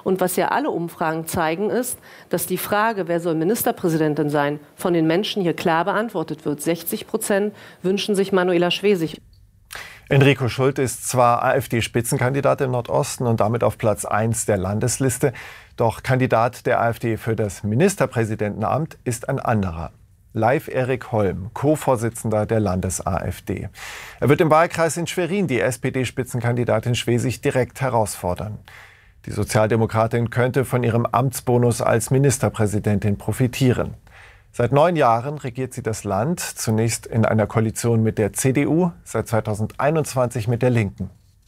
Und was ja alle Umfragen zeigen, ist, dass die Frage, wer soll Ministerpräsidentin sein, von den Menschen hier klar beantwortet wird. 60% wünschen sich Manuela Schwesig. Enrico Schult ist zwar AfD-Spitzenkandidat im Nordosten und damit auf Platz 1 der Landesliste, doch Kandidat der AfD für das Ministerpräsidentenamt ist ein anderer. Leif Erik Holm, Co-Vorsitzender der Landes-AfD. Er wird im Wahlkreis in Schwerin die SPD-Spitzenkandidatin Schwesig direkt herausfordern. Die Sozialdemokratin könnte von ihrem Amtsbonus als Ministerpräsidentin profitieren. Seit 9 Jahren regiert sie das Land, zunächst in einer Koalition mit der CDU, seit 2021 mit der Linken.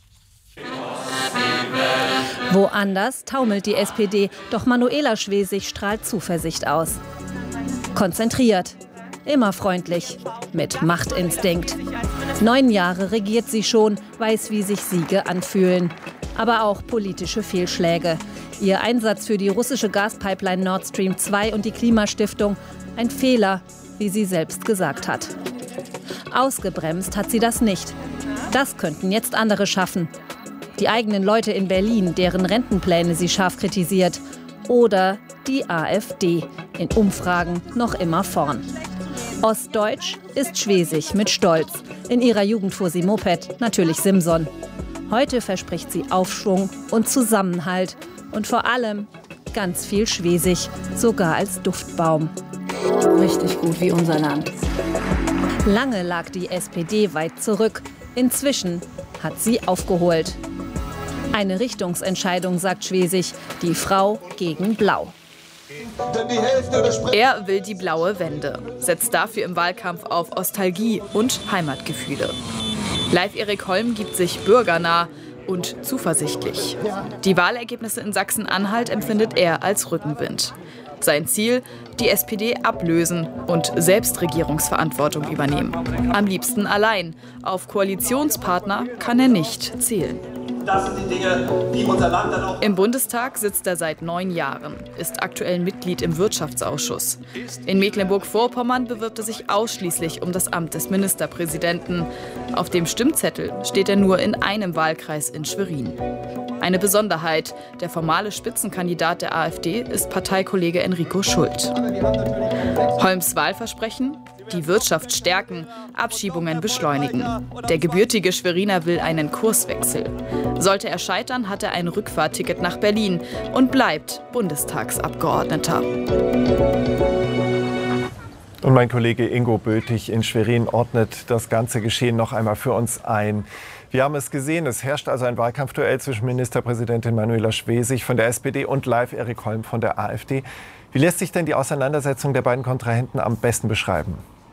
Woanders taumelt die SPD, doch Manuela Schwesig strahlt Zuversicht aus. Konzentriert, immer freundlich, mit Machtinstinkt. 9 Jahre regiert sie schon, weiß, wie sich Siege anfühlen. Aber auch politische Fehlschläge. Ihr Einsatz für die russische Gaspipeline Nord Stream 2 und die Klimastiftung, ein Fehler, wie sie selbst gesagt hat. Ausgebremst hat sie das nicht. Das könnten jetzt andere schaffen. Die eigenen Leute in Berlin, deren Rentenpläne sie scharf kritisiert. Oder die AfD, in Umfragen noch immer vorn. Ostdeutsch ist Schwesig mit Stolz. In ihrer Jugend fuhr sie Moped, natürlich Simson. Heute verspricht sie Aufschwung und Zusammenhalt. Und vor allem ganz viel Schwesig, sogar als Duftbaum. Richtig gut, wie unser Land. Lange lag die SPD weit zurück. Inzwischen hat sie aufgeholt. Eine Richtungsentscheidung, sagt Schwesig, die Frau gegen Blau. Er will die blaue Wende, setzt dafür im Wahlkampf auf Nostalgie und Heimatgefühle. Leif Erik Holm gibt sich bürgernah und zuversichtlich. Die Wahlergebnisse in Sachsen-Anhalt empfindet er als Rückenwind. Sein Ziel, die SPD ablösen und selbst Regierungsverantwortung übernehmen. Am liebsten allein. Auf Koalitionspartner kann er nicht zählen. Das sind die Dinge, die unser Land dann auch... Im Bundestag sitzt er seit 9 Jahren, ist aktuell Mitglied im Wirtschaftsausschuss. In Mecklenburg-Vorpommern bewirbt er sich ausschließlich um das Amt des Ministerpräsidenten. Auf dem Stimmzettel steht er nur in einem Wahlkreis in Schwerin. Eine Besonderheit, der formale Spitzenkandidat der AfD ist Parteikollege Enrico Schult. Holms Wahlversprechen? Die Wirtschaft stärken, Abschiebungen beschleunigen. Der gebürtige Schweriner will einen Kurswechsel. Sollte er scheitern, hat er ein Rückfahrticket nach Berlin und bleibt Bundestagsabgeordneter. Und mein Kollege Ingo Böthig in Schwerin ordnet das ganze Geschehen noch einmal für uns ein. Wir haben es gesehen, es herrscht also ein Wahlkampfduell zwischen Ministerpräsidentin Manuela Schwesig von der SPD und Leif Erik Holm von der AfD. Wie lässt sich denn die Auseinandersetzung der beiden Kontrahenten am besten beschreiben?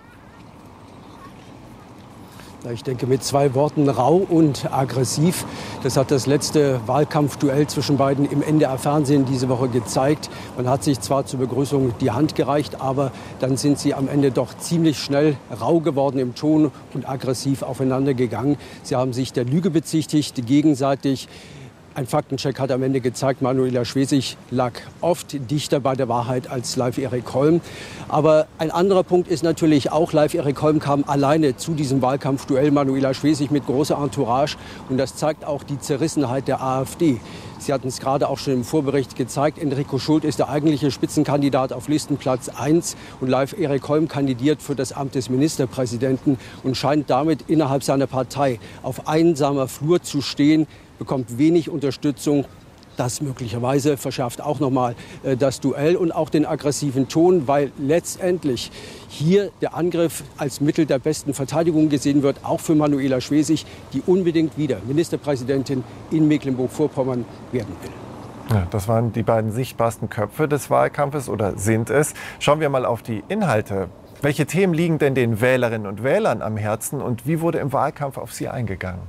Ich denke mit 2 Worten: rau und aggressiv. Das hat das letzte Wahlkampfduell zwischen beiden im NDR-Fernsehen diese Woche gezeigt. Man hat sich zwar zur Begrüßung die Hand gereicht, aber dann sind sie am Ende doch ziemlich schnell rau geworden im Ton und aggressiv aufeinander gegangen. Sie haben sich der Lüge bezichtigt, gegenseitig. Ein Faktencheck hat am Ende gezeigt, Manuela Schwesig lag oft dichter bei der Wahrheit als Leif Erik Holm. Aber ein anderer Punkt ist natürlich auch, Leif Erik Holm kam alleine zu diesem Wahlkampfduell, Manuela Schwesig mit großer Entourage. Und das zeigt auch die Zerrissenheit der AfD. Sie hatten es gerade auch schon im Vorbericht gezeigt. Enrico Schult ist der eigentliche Spitzenkandidat auf Listenplatz 1. Und Leif Erik Holm kandidiert für das Amt des Ministerpräsidenten und scheint damit innerhalb seiner Partei auf einsamer Flur zu stehen, bekommt wenig Unterstützung. Das möglicherweise verschärft auch nochmal das Duell und auch den aggressiven Ton, weil letztendlich hier der Angriff als Mittel der besten Verteidigung gesehen wird, auch für Manuela Schwesig, die unbedingt wieder Ministerpräsidentin in Mecklenburg-Vorpommern werden will. Ja, das waren die beiden sichtbarsten Köpfe des Wahlkampfes oder sind es. Schauen wir mal auf die Inhalte. Welche Themen liegen denn den Wählerinnen und Wählern am Herzen und wie wurde im Wahlkampf auf sie eingegangen?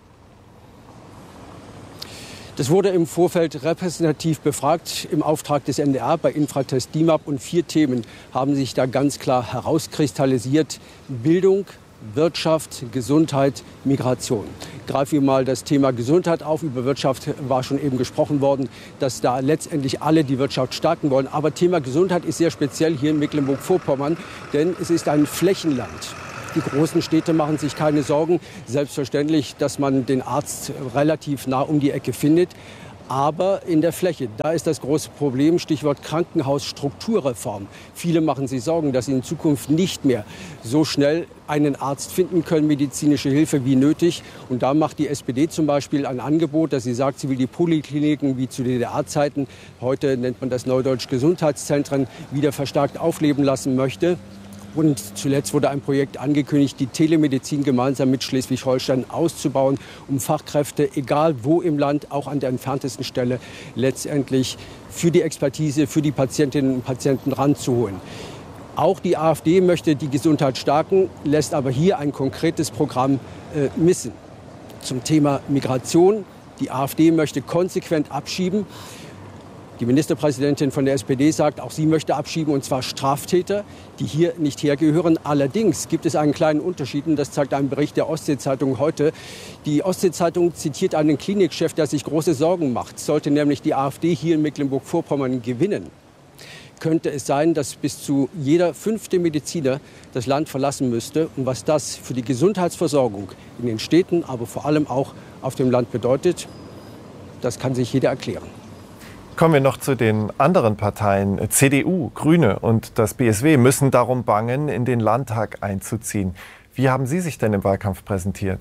Das wurde im Vorfeld repräsentativ befragt im Auftrag des NDR bei Infratest DIMAP und 4 Themen haben sich da ganz klar herauskristallisiert: Bildung, Wirtschaft, Gesundheit, Migration. Greifen wir mal das Thema Gesundheit auf. Über Wirtschaft war schon eben gesprochen worden, dass da letztendlich alle die Wirtschaft stärken wollen. Aber Thema Gesundheit ist sehr speziell hier in Mecklenburg-Vorpommern, denn es ist ein Flächenland. Die großen Städte machen sich keine Sorgen. Selbstverständlich, dass man den Arzt relativ nah um die Ecke findet. aber in der Fläche. Da ist das große Problem, Stichwort Krankenhausstrukturreform. Viele machen sich Sorgen, dass sie in Zukunft nicht mehr so schnell einen Arzt finden können, medizinische Hilfe wie nötig. Und da macht die SPD zum Beispiel ein Angebot, dass sie sagt, sie will die Polikliniken wie zu DDR-Zeiten, heute nennt man das Neudeutsch Gesundheitszentren, wieder verstärkt aufleben lassen möchte. Und zuletzt wurde ein Projekt angekündigt, die Telemedizin gemeinsam mit Schleswig-Holstein auszubauen, um Fachkräfte, egal wo im Land, auch an der entferntesten Stelle, letztendlich für die Expertise, für die Patientinnen und Patienten ranzuholen. Auch die AfD möchte die Gesundheit stärken, lässt aber hier ein konkretes Programm missen. Zum Thema Migration. Die AfD möchte konsequent abschieben. Die Ministerpräsidentin von der SPD sagt, auch sie möchte abschieben, und zwar Straftäter, die hier nicht hergehören. Allerdings gibt es einen kleinen Unterschied, und das zeigt ein Bericht der Ostsee-Zeitung heute. Die Ostsee-Zeitung zitiert einen Klinikchef, der sich große Sorgen macht. Sollte nämlich die AfD hier in Mecklenburg-Vorpommern gewinnen, könnte es sein, dass bis zu jeder 5. Mediziner das Land verlassen müsste. Und was das für die Gesundheitsversorgung in den Städten, aber vor allem auch auf dem Land bedeutet, das kann sich jeder erklären. Kommen wir noch zu den anderen Parteien. CDU, Grüne und das BSW müssen darum bangen, in den Landtag einzuziehen. Wie haben Sie sich denn im Wahlkampf präsentiert?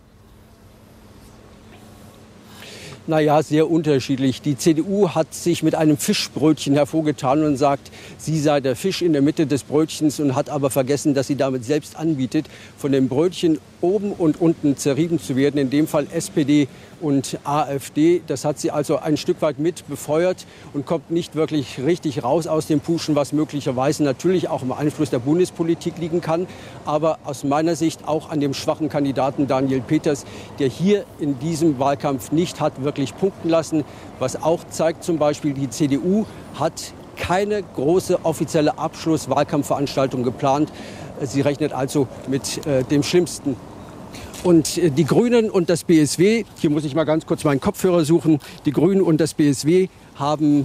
Naja, sehr unterschiedlich. Die CDU hat sich mit einem Fischbrötchen hervorgetan und sagt, sie sei der Fisch in der Mitte des Brötchens, und hat aber vergessen, dass sie damit selbst anbietet, von dem Brötchen oben und unten zerrieben zu werden, in dem Fall SPD und AfD. Das hat sie also ein Stück weit mit befeuert und kommt nicht wirklich richtig raus aus dem Puschen, was möglicherweise natürlich auch im Einfluss der Bundespolitik liegen kann, aber aus meiner Sicht auch an dem schwachen Kandidaten Daniel Peters, der hier in diesem Wahlkampf nicht hat wirklich punkten lassen. Was auch zeigt zum Beispiel, die CDU hat keine große offizielle Abschlusswahlkampfveranstaltung geplant. Sie rechnet also mit dem Schlimmsten. Und die Grünen und das BSW, hier muss ich mal ganz kurz meinen Kopfhörer suchen, die Grünen und das BSW haben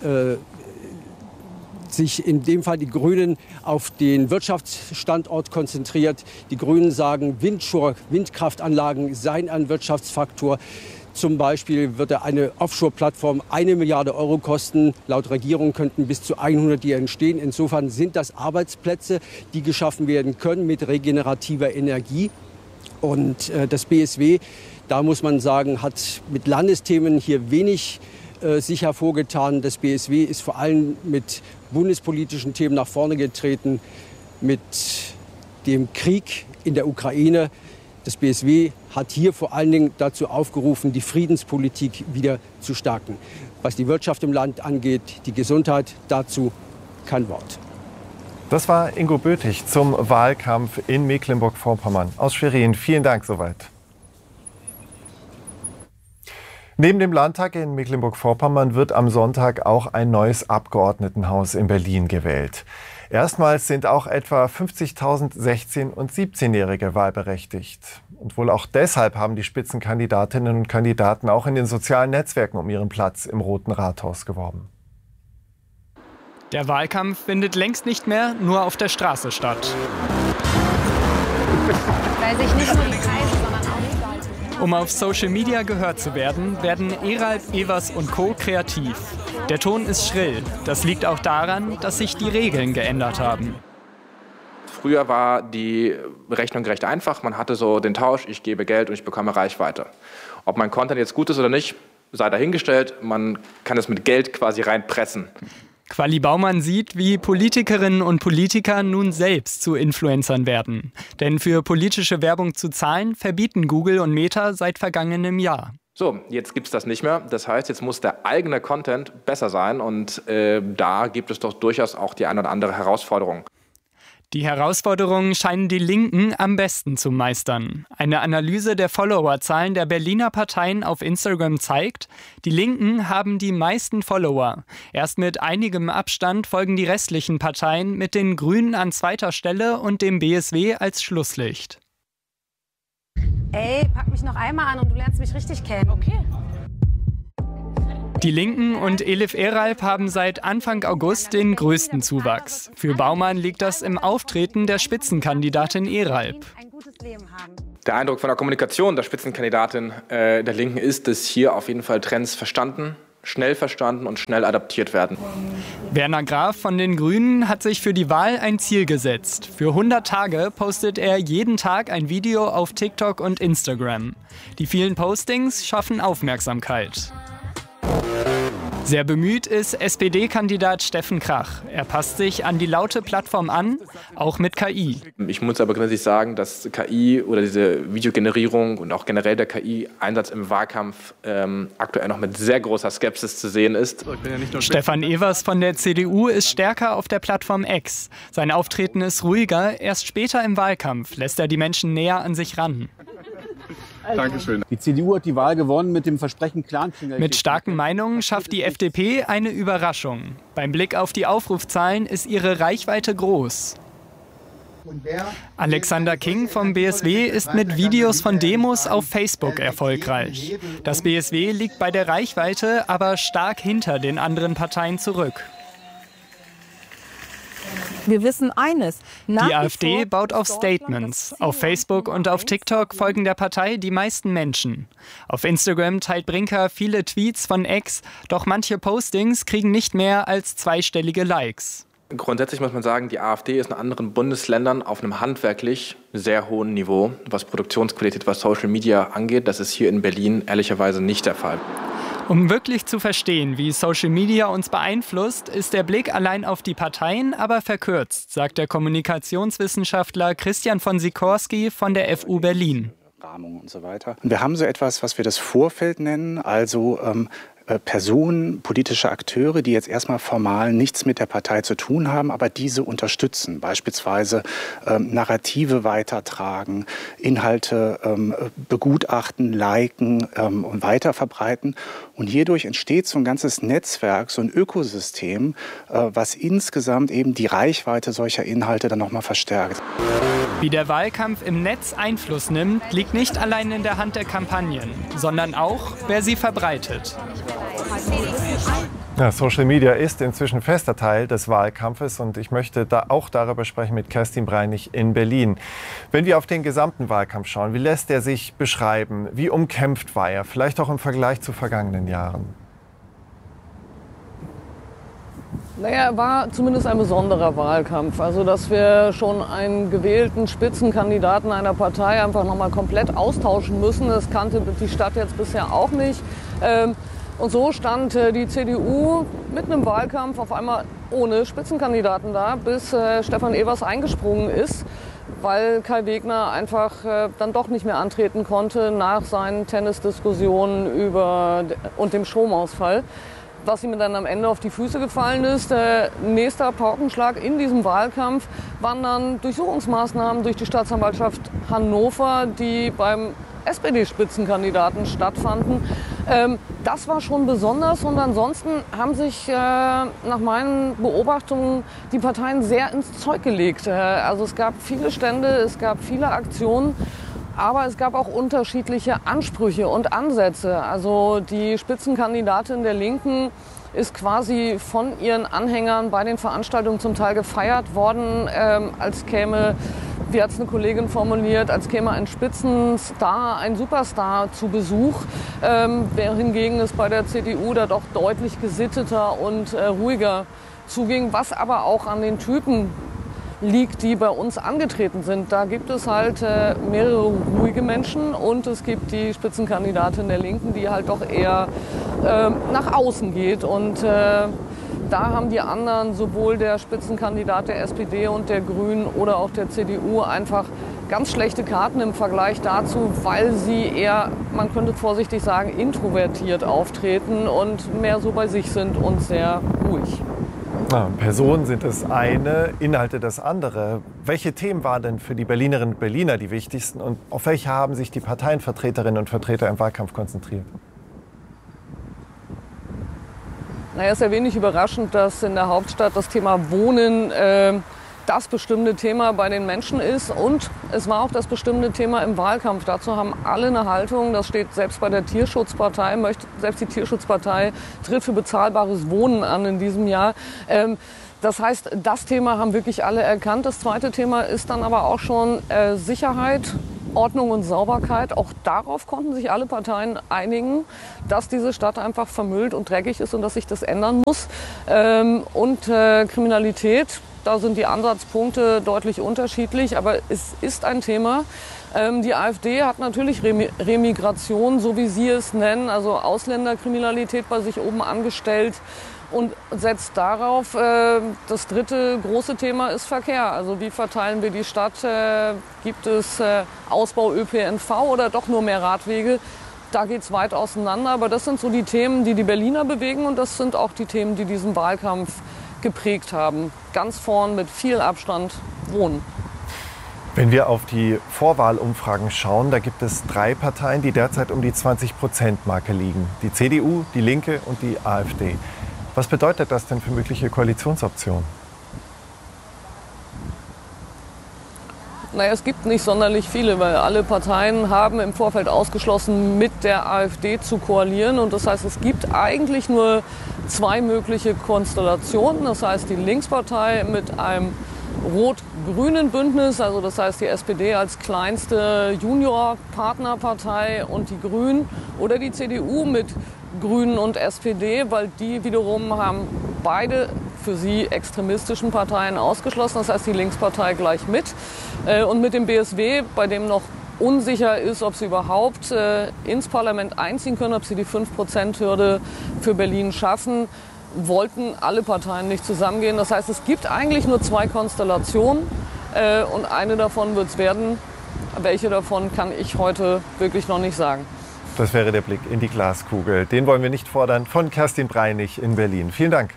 sich in dem Fall die Grünen auf den Wirtschaftsstandort konzentriert. Die Grünen sagen, Windkraftanlagen seien ein Wirtschaftsfaktor. Zum Beispiel würde eine Offshore-Plattform 1 Milliarde Euro kosten. Laut Regierung könnten bis zu 100 die entstehen. Insofern sind das Arbeitsplätze, die geschaffen werden können mit regenerativer Energie. Und das BSW, da muss man sagen, hat mit Landesthemen hier wenig sich hervorgetan. Das BSW ist vor allem mit bundespolitischen Themen nach vorne getreten, mit dem Krieg in der Ukraine. Das BSW hat hier vor allen Dingen dazu aufgerufen, die Friedenspolitik wieder zu stärken. Was die Wirtschaft im Land angeht, die Gesundheit, dazu kein Wort. Das war Ingo Böthig zum Wahlkampf in Mecklenburg-Vorpommern. Aus Schwerin, vielen Dank soweit. Neben dem Landtag in Mecklenburg-Vorpommern wird am Sonntag auch ein neues Abgeordnetenhaus in Berlin gewählt. Erstmals sind auch etwa 50.000 16- und 17-Jährige wahlberechtigt. Und wohl auch deshalb haben die Spitzenkandidatinnen und Kandidaten auch in den sozialen Netzwerken um ihren Platz im Roten Rathaus geworben. Der Wahlkampf findet längst nicht mehr nur auf der Straße statt. Weil sich nicht nur die Kreise, sondern auch Um auf Social Media gehört zu werden, werden Eralb, Evers und Co. kreativ. Der Ton ist schrill. Das liegt auch daran, dass sich die Regeln geändert haben. Früher war die Rechnung recht einfach. Man hatte so den Tausch, ich gebe Geld und ich bekomme Reichweite. Ob mein Content jetzt gut ist oder nicht, sei dahingestellt. Man kann es mit Geld quasi reinpressen. Quali Baumann sieht, wie Politikerinnen und Politiker nun selbst zu Influencern werden. Denn für politische Werbung zu zahlen, verbieten Google und Meta seit vergangenem Jahr. So, jetzt gibt es das nicht mehr. Das heißt, jetzt muss der eigene Content besser sein. Und da gibt es doch durchaus auch die eine oder andere Herausforderung. Die Herausforderungen scheinen die Linken am besten zu meistern. Eine Analyse der Followerzahlen der Berliner Parteien auf Instagram zeigt, die Linken haben die meisten Follower. Erst mit einigem Abstand folgen die restlichen Parteien mit den Grünen an zweiter Stelle und dem BSW als Schlusslicht. Ey, pack mich noch einmal an und du lernst mich richtig kennen. Okay. Die Linken und Elif Eralb haben seit Anfang August den größten Zuwachs. Für Baumann liegt das im Auftreten der Spitzenkandidatin Eralb. Der Eindruck von der Kommunikation der Spitzenkandidatin der Linken ist, dass hier auf jeden Fall Trends schnell verstanden und schnell adaptiert werden. Werner Graf von den Grünen hat sich für die Wahl ein Ziel gesetzt. Für 100 Tage postet er jeden Tag ein Video auf TikTok und Instagram. Die vielen Postings schaffen Aufmerksamkeit. Sehr bemüht ist SPD-Kandidat Steffen Krach. Er passt sich an die laute Plattform an, auch mit KI. Ich muss aber grundsätzlich sagen, dass KI oder diese Videogenerierung und auch generell der KI-Einsatz im Wahlkampf aktuell noch mit sehr großer Skepsis zu sehen ist. Stefan Evers von der CDU ist stärker auf der Plattform X. Sein Auftreten ist ruhiger. Erst später im Wahlkampf lässt er die Menschen näher an sich ran. Dankeschön. Die CDU hat die Wahl gewonnen mit dem Versprechen Clankriegel. Mit starken Meinungen schafft die FDP eine Überraschung. Beim Blick auf die Aufrufzahlen ist ihre Reichweite groß. Alexander King vom BSW ist mit Videos von Demos auf Facebook erfolgreich. Das BSW liegt bei der Reichweite aber stark hinter den anderen Parteien zurück. Wir wissen eines. Die AfD baut auf Statements. Auf Facebook und auf TikTok folgen der Partei die meisten Menschen. Auf Instagram teilt Brinker viele Tweets von X, doch manche Postings kriegen nicht mehr als zweistellige Likes. Grundsätzlich muss man sagen, die AfD ist in anderen Bundesländern auf einem handwerklich sehr hohen Niveau, was Produktionsqualität, was Social Media angeht. Das ist hier in Berlin ehrlicherweise nicht der Fall. Um wirklich zu verstehen, wie Social Media uns beeinflusst, ist der Blick allein auf die Parteien aber verkürzt, sagt der Kommunikationswissenschaftler Christian von Sikorski von der FU Berlin. Rahmung und so weiter. Wir haben so etwas, was wir das Vorfeld nennen, also Personen, politische Akteure, die jetzt erstmal formal nichts mit der Partei zu tun haben, aber diese unterstützen, beispielsweise Narrative weitertragen, Inhalte begutachten, liken und weiterverbreiten. Und hierdurch entsteht so ein ganzes Netzwerk, so ein Ökosystem, was insgesamt eben die Reichweite solcher Inhalte dann nochmal verstärkt. Wie der Wahlkampf im Netz Einfluss nimmt, liegt nicht allein in der Hand der Kampagnen, sondern auch, wer sie verbreitet. Ja, Social Media ist inzwischen fester Teil des Wahlkampfes und ich möchte da auch darüber sprechen mit Kerstin Breinig in Berlin. Wenn wir auf den gesamten Wahlkampf schauen, wie lässt er sich beschreiben? Wie umkämpft war er? Vielleicht auch im Vergleich zu vergangenen Jahren? Naja, er war zumindest ein besonderer Wahlkampf. Also, dass wir schon einen gewählten Spitzenkandidaten einer Partei einfach nochmal komplett austauschen müssen, das kannte die Stadt jetzt bisher auch nicht. Und so stand die CDU mitten im Wahlkampf auf einmal ohne Spitzenkandidaten da, bis Stefan Evers eingesprungen ist, weil Kai Wegner einfach dann doch nicht mehr antreten konnte nach seinen Tennisdiskussionen und dem Stromausfall. Was ihm dann am Ende auf die Füße gefallen ist. Nächster Paukenschlag in diesem Wahlkampf waren dann Durchsuchungsmaßnahmen durch die Staatsanwaltschaft Hannover, die beim SPD-Spitzenkandidaten stattfanden. Das war schon besonders und ansonsten haben sich nach meinen Beobachtungen die Parteien sehr ins Zeug gelegt. Also es gab viele Stände, es gab viele Aktionen. Aber es gab auch unterschiedliche Ansprüche und Ansätze. Also die Spitzenkandidatin der Linken ist quasi von ihren Anhängern bei den Veranstaltungen zum Teil gefeiert worden, als käme, wie hat es eine Kollegin formuliert, als käme ein Spitzenstar, ein Superstar zu Besuch. Hingegen es bei der CDU da doch deutlich gesitteter und ruhiger zuging, was aber auch an den Typen liegt, die bei uns angetreten sind. Da gibt es halt mehrere ruhige Menschen und es gibt die Spitzenkandidatin der Linken, die halt doch eher nach außen geht. Und da haben die anderen, sowohl der Spitzenkandidat der SPD und der Grünen oder auch der CDU, einfach ganz schlechte Karten im Vergleich dazu, weil sie eher, man könnte vorsichtig sagen, introvertiert auftreten und mehr so bei sich sind und sehr ruhig. Ja, Personen sind das eine, Inhalte das andere. Welche Themen waren denn für die Berlinerinnen und Berliner die wichtigsten und auf welche haben sich die Parteienvertreterinnen und Vertreter im Wahlkampf konzentriert? Naja, es ist ja wenig überraschend, dass in der Hauptstadt das Thema Wohnen das bestimmte Thema bei den Menschen ist. Und es war auch das bestimmte Thema im Wahlkampf. Dazu haben alle eine Haltung. Das steht selbst bei der Tierschutzpartei. Selbst die Tierschutzpartei tritt für bezahlbares Wohnen an in diesem Jahr. Das heißt, das Thema haben wirklich alle erkannt. Das zweite Thema ist dann aber auch schon Sicherheit Ordnung und Sauberkeit. Auch darauf konnten sich alle Parteien einigen, dass diese Stadt einfach vermüllt und dreckig ist und dass sich das ändern muss. Und Kriminalität, da sind die Ansatzpunkte deutlich unterschiedlich, aber es ist ein Thema. Die AfD hat natürlich Remigration, so wie Sie es nennen, also Ausländerkriminalität bei sich oben angestellt und setzt darauf. Das dritte große Thema ist Verkehr. Also wie verteilen wir die Stadt? Gibt es Ausbau ÖPNV oder doch nur mehr Radwege? Da geht es weit auseinander. Aber das sind so die Themen, die die Berliner bewegen und das sind auch die Themen, die diesen Wahlkampf geprägt haben. Ganz vorn mit viel Abstand Wohnen. Wenn wir auf die Vorwahlumfragen schauen, da gibt es 3 Parteien, die derzeit um die 20%-Marke liegen. Die CDU, die Linke und die AfD. Was bedeutet das denn für mögliche Koalitionsoptionen? Naja, es gibt nicht sonderlich viele, weil alle Parteien haben im Vorfeld ausgeschlossen, mit der AfD zu koalieren. Und das heißt, es gibt eigentlich nur 2 mögliche Konstellationen. Das heißt, die Linkspartei mit einem rot-grünen Bündnis, also das heißt die SPD als kleinste Junior-Partnerpartei und die Grünen, oder die CDU mit Grünen und SPD, weil die wiederum haben beide für sie extremistischen Parteien ausgeschlossen, das heißt die Linkspartei gleich mit. Und mit dem BSW, bei dem noch unsicher ist, ob sie überhaupt ins Parlament einziehen können, ob sie die 5%-Hürde für Berlin schaffen, wollten alle Parteien nicht zusammengehen. Das heißt, es gibt eigentlich nur 2 Konstellationen und eine davon wird es werden. Welche davon kann ich heute wirklich noch nicht sagen. Das wäre der Blick in die Glaskugel. Den wollen wir nicht fordern. Von Kerstin Breinig in Berlin. Vielen Dank.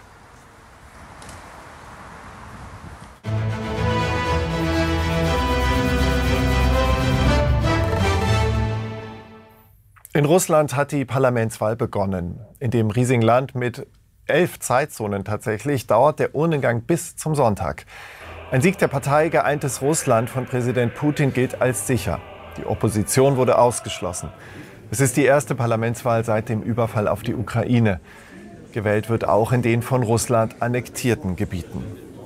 In Russland hat die Parlamentswahl begonnen. In dem riesigen Land mit 11 Zeitzonen tatsächlich dauert der Urnengang bis zum Sonntag. Ein Sieg der Partei Geeintes Russland von Präsident Putin gilt als sicher. Die Opposition wurde ausgeschlossen. Es ist die erste Parlamentswahl seit dem Überfall auf die Ukraine. Gewählt wird auch in den von Russland annektierten Gebieten.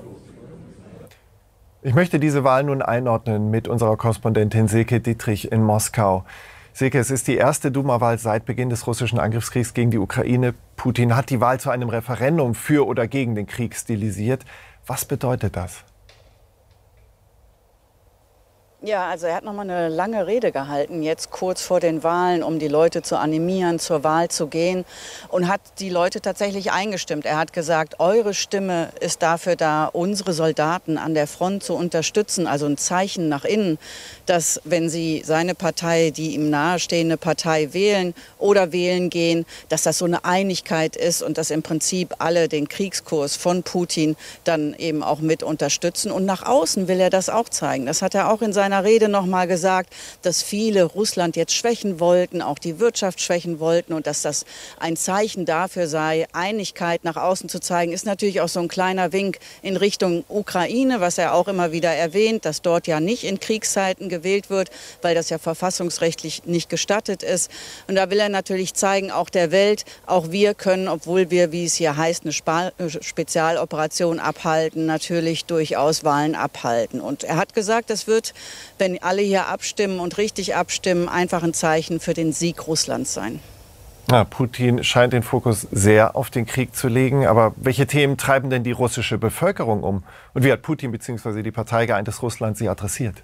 Ich möchte diese Wahl nun einordnen mit unserer Korrespondentin Silke Dietrich in Moskau. Silke, es ist die erste Duma-Wahl seit Beginn des russischen Angriffskriegs gegen die Ukraine. Putin hat die Wahl zu einem Referendum für oder gegen den Krieg stilisiert. Was bedeutet das? Ja, also er hat noch mal eine lange Rede gehalten, jetzt kurz vor den Wahlen, um die Leute zu animieren, zur Wahl zu gehen, und hat die Leute tatsächlich eingestimmt. Er hat gesagt, eure Stimme ist dafür da, unsere Soldaten an der Front zu unterstützen, also ein Zeichen nach innen, dass wenn sie seine Partei, die ihm nahestehende Partei wählen oder wählen gehen, dass das so eine Einigkeit ist und dass im Prinzip alle den Kriegskurs von Putin dann eben auch mit unterstützen. Und nach außen will er das auch zeigen. Das hat er auch in seiner Rede noch mal gesagt, dass viele Russland jetzt schwächen wollten, auch die Wirtschaft schwächen wollten, und dass das ein Zeichen dafür sei, Einigkeit nach außen zu zeigen. Ist natürlich auch so ein kleiner Wink in Richtung Ukraine, was er auch immer wieder erwähnt, dass dort ja nicht in Kriegszeiten gewählt wird, weil das ja verfassungsrechtlich nicht gestattet ist. Und da will er natürlich zeigen, auch der Welt, auch wir können, obwohl wir, wie es hier heißt, eine Spezialoperation abhalten, natürlich durchaus Wahlen abhalten. Und er hat gesagt, das wird, wenn alle hier abstimmen und richtig abstimmen, einfach ein Zeichen für den Sieg Russlands sein. Ja, Putin scheint den Fokus sehr auf den Krieg zu legen. Aber welche Themen treiben denn die russische Bevölkerung um? Und wie hat Putin bzw. die Partei Geeintes Russland sie adressiert?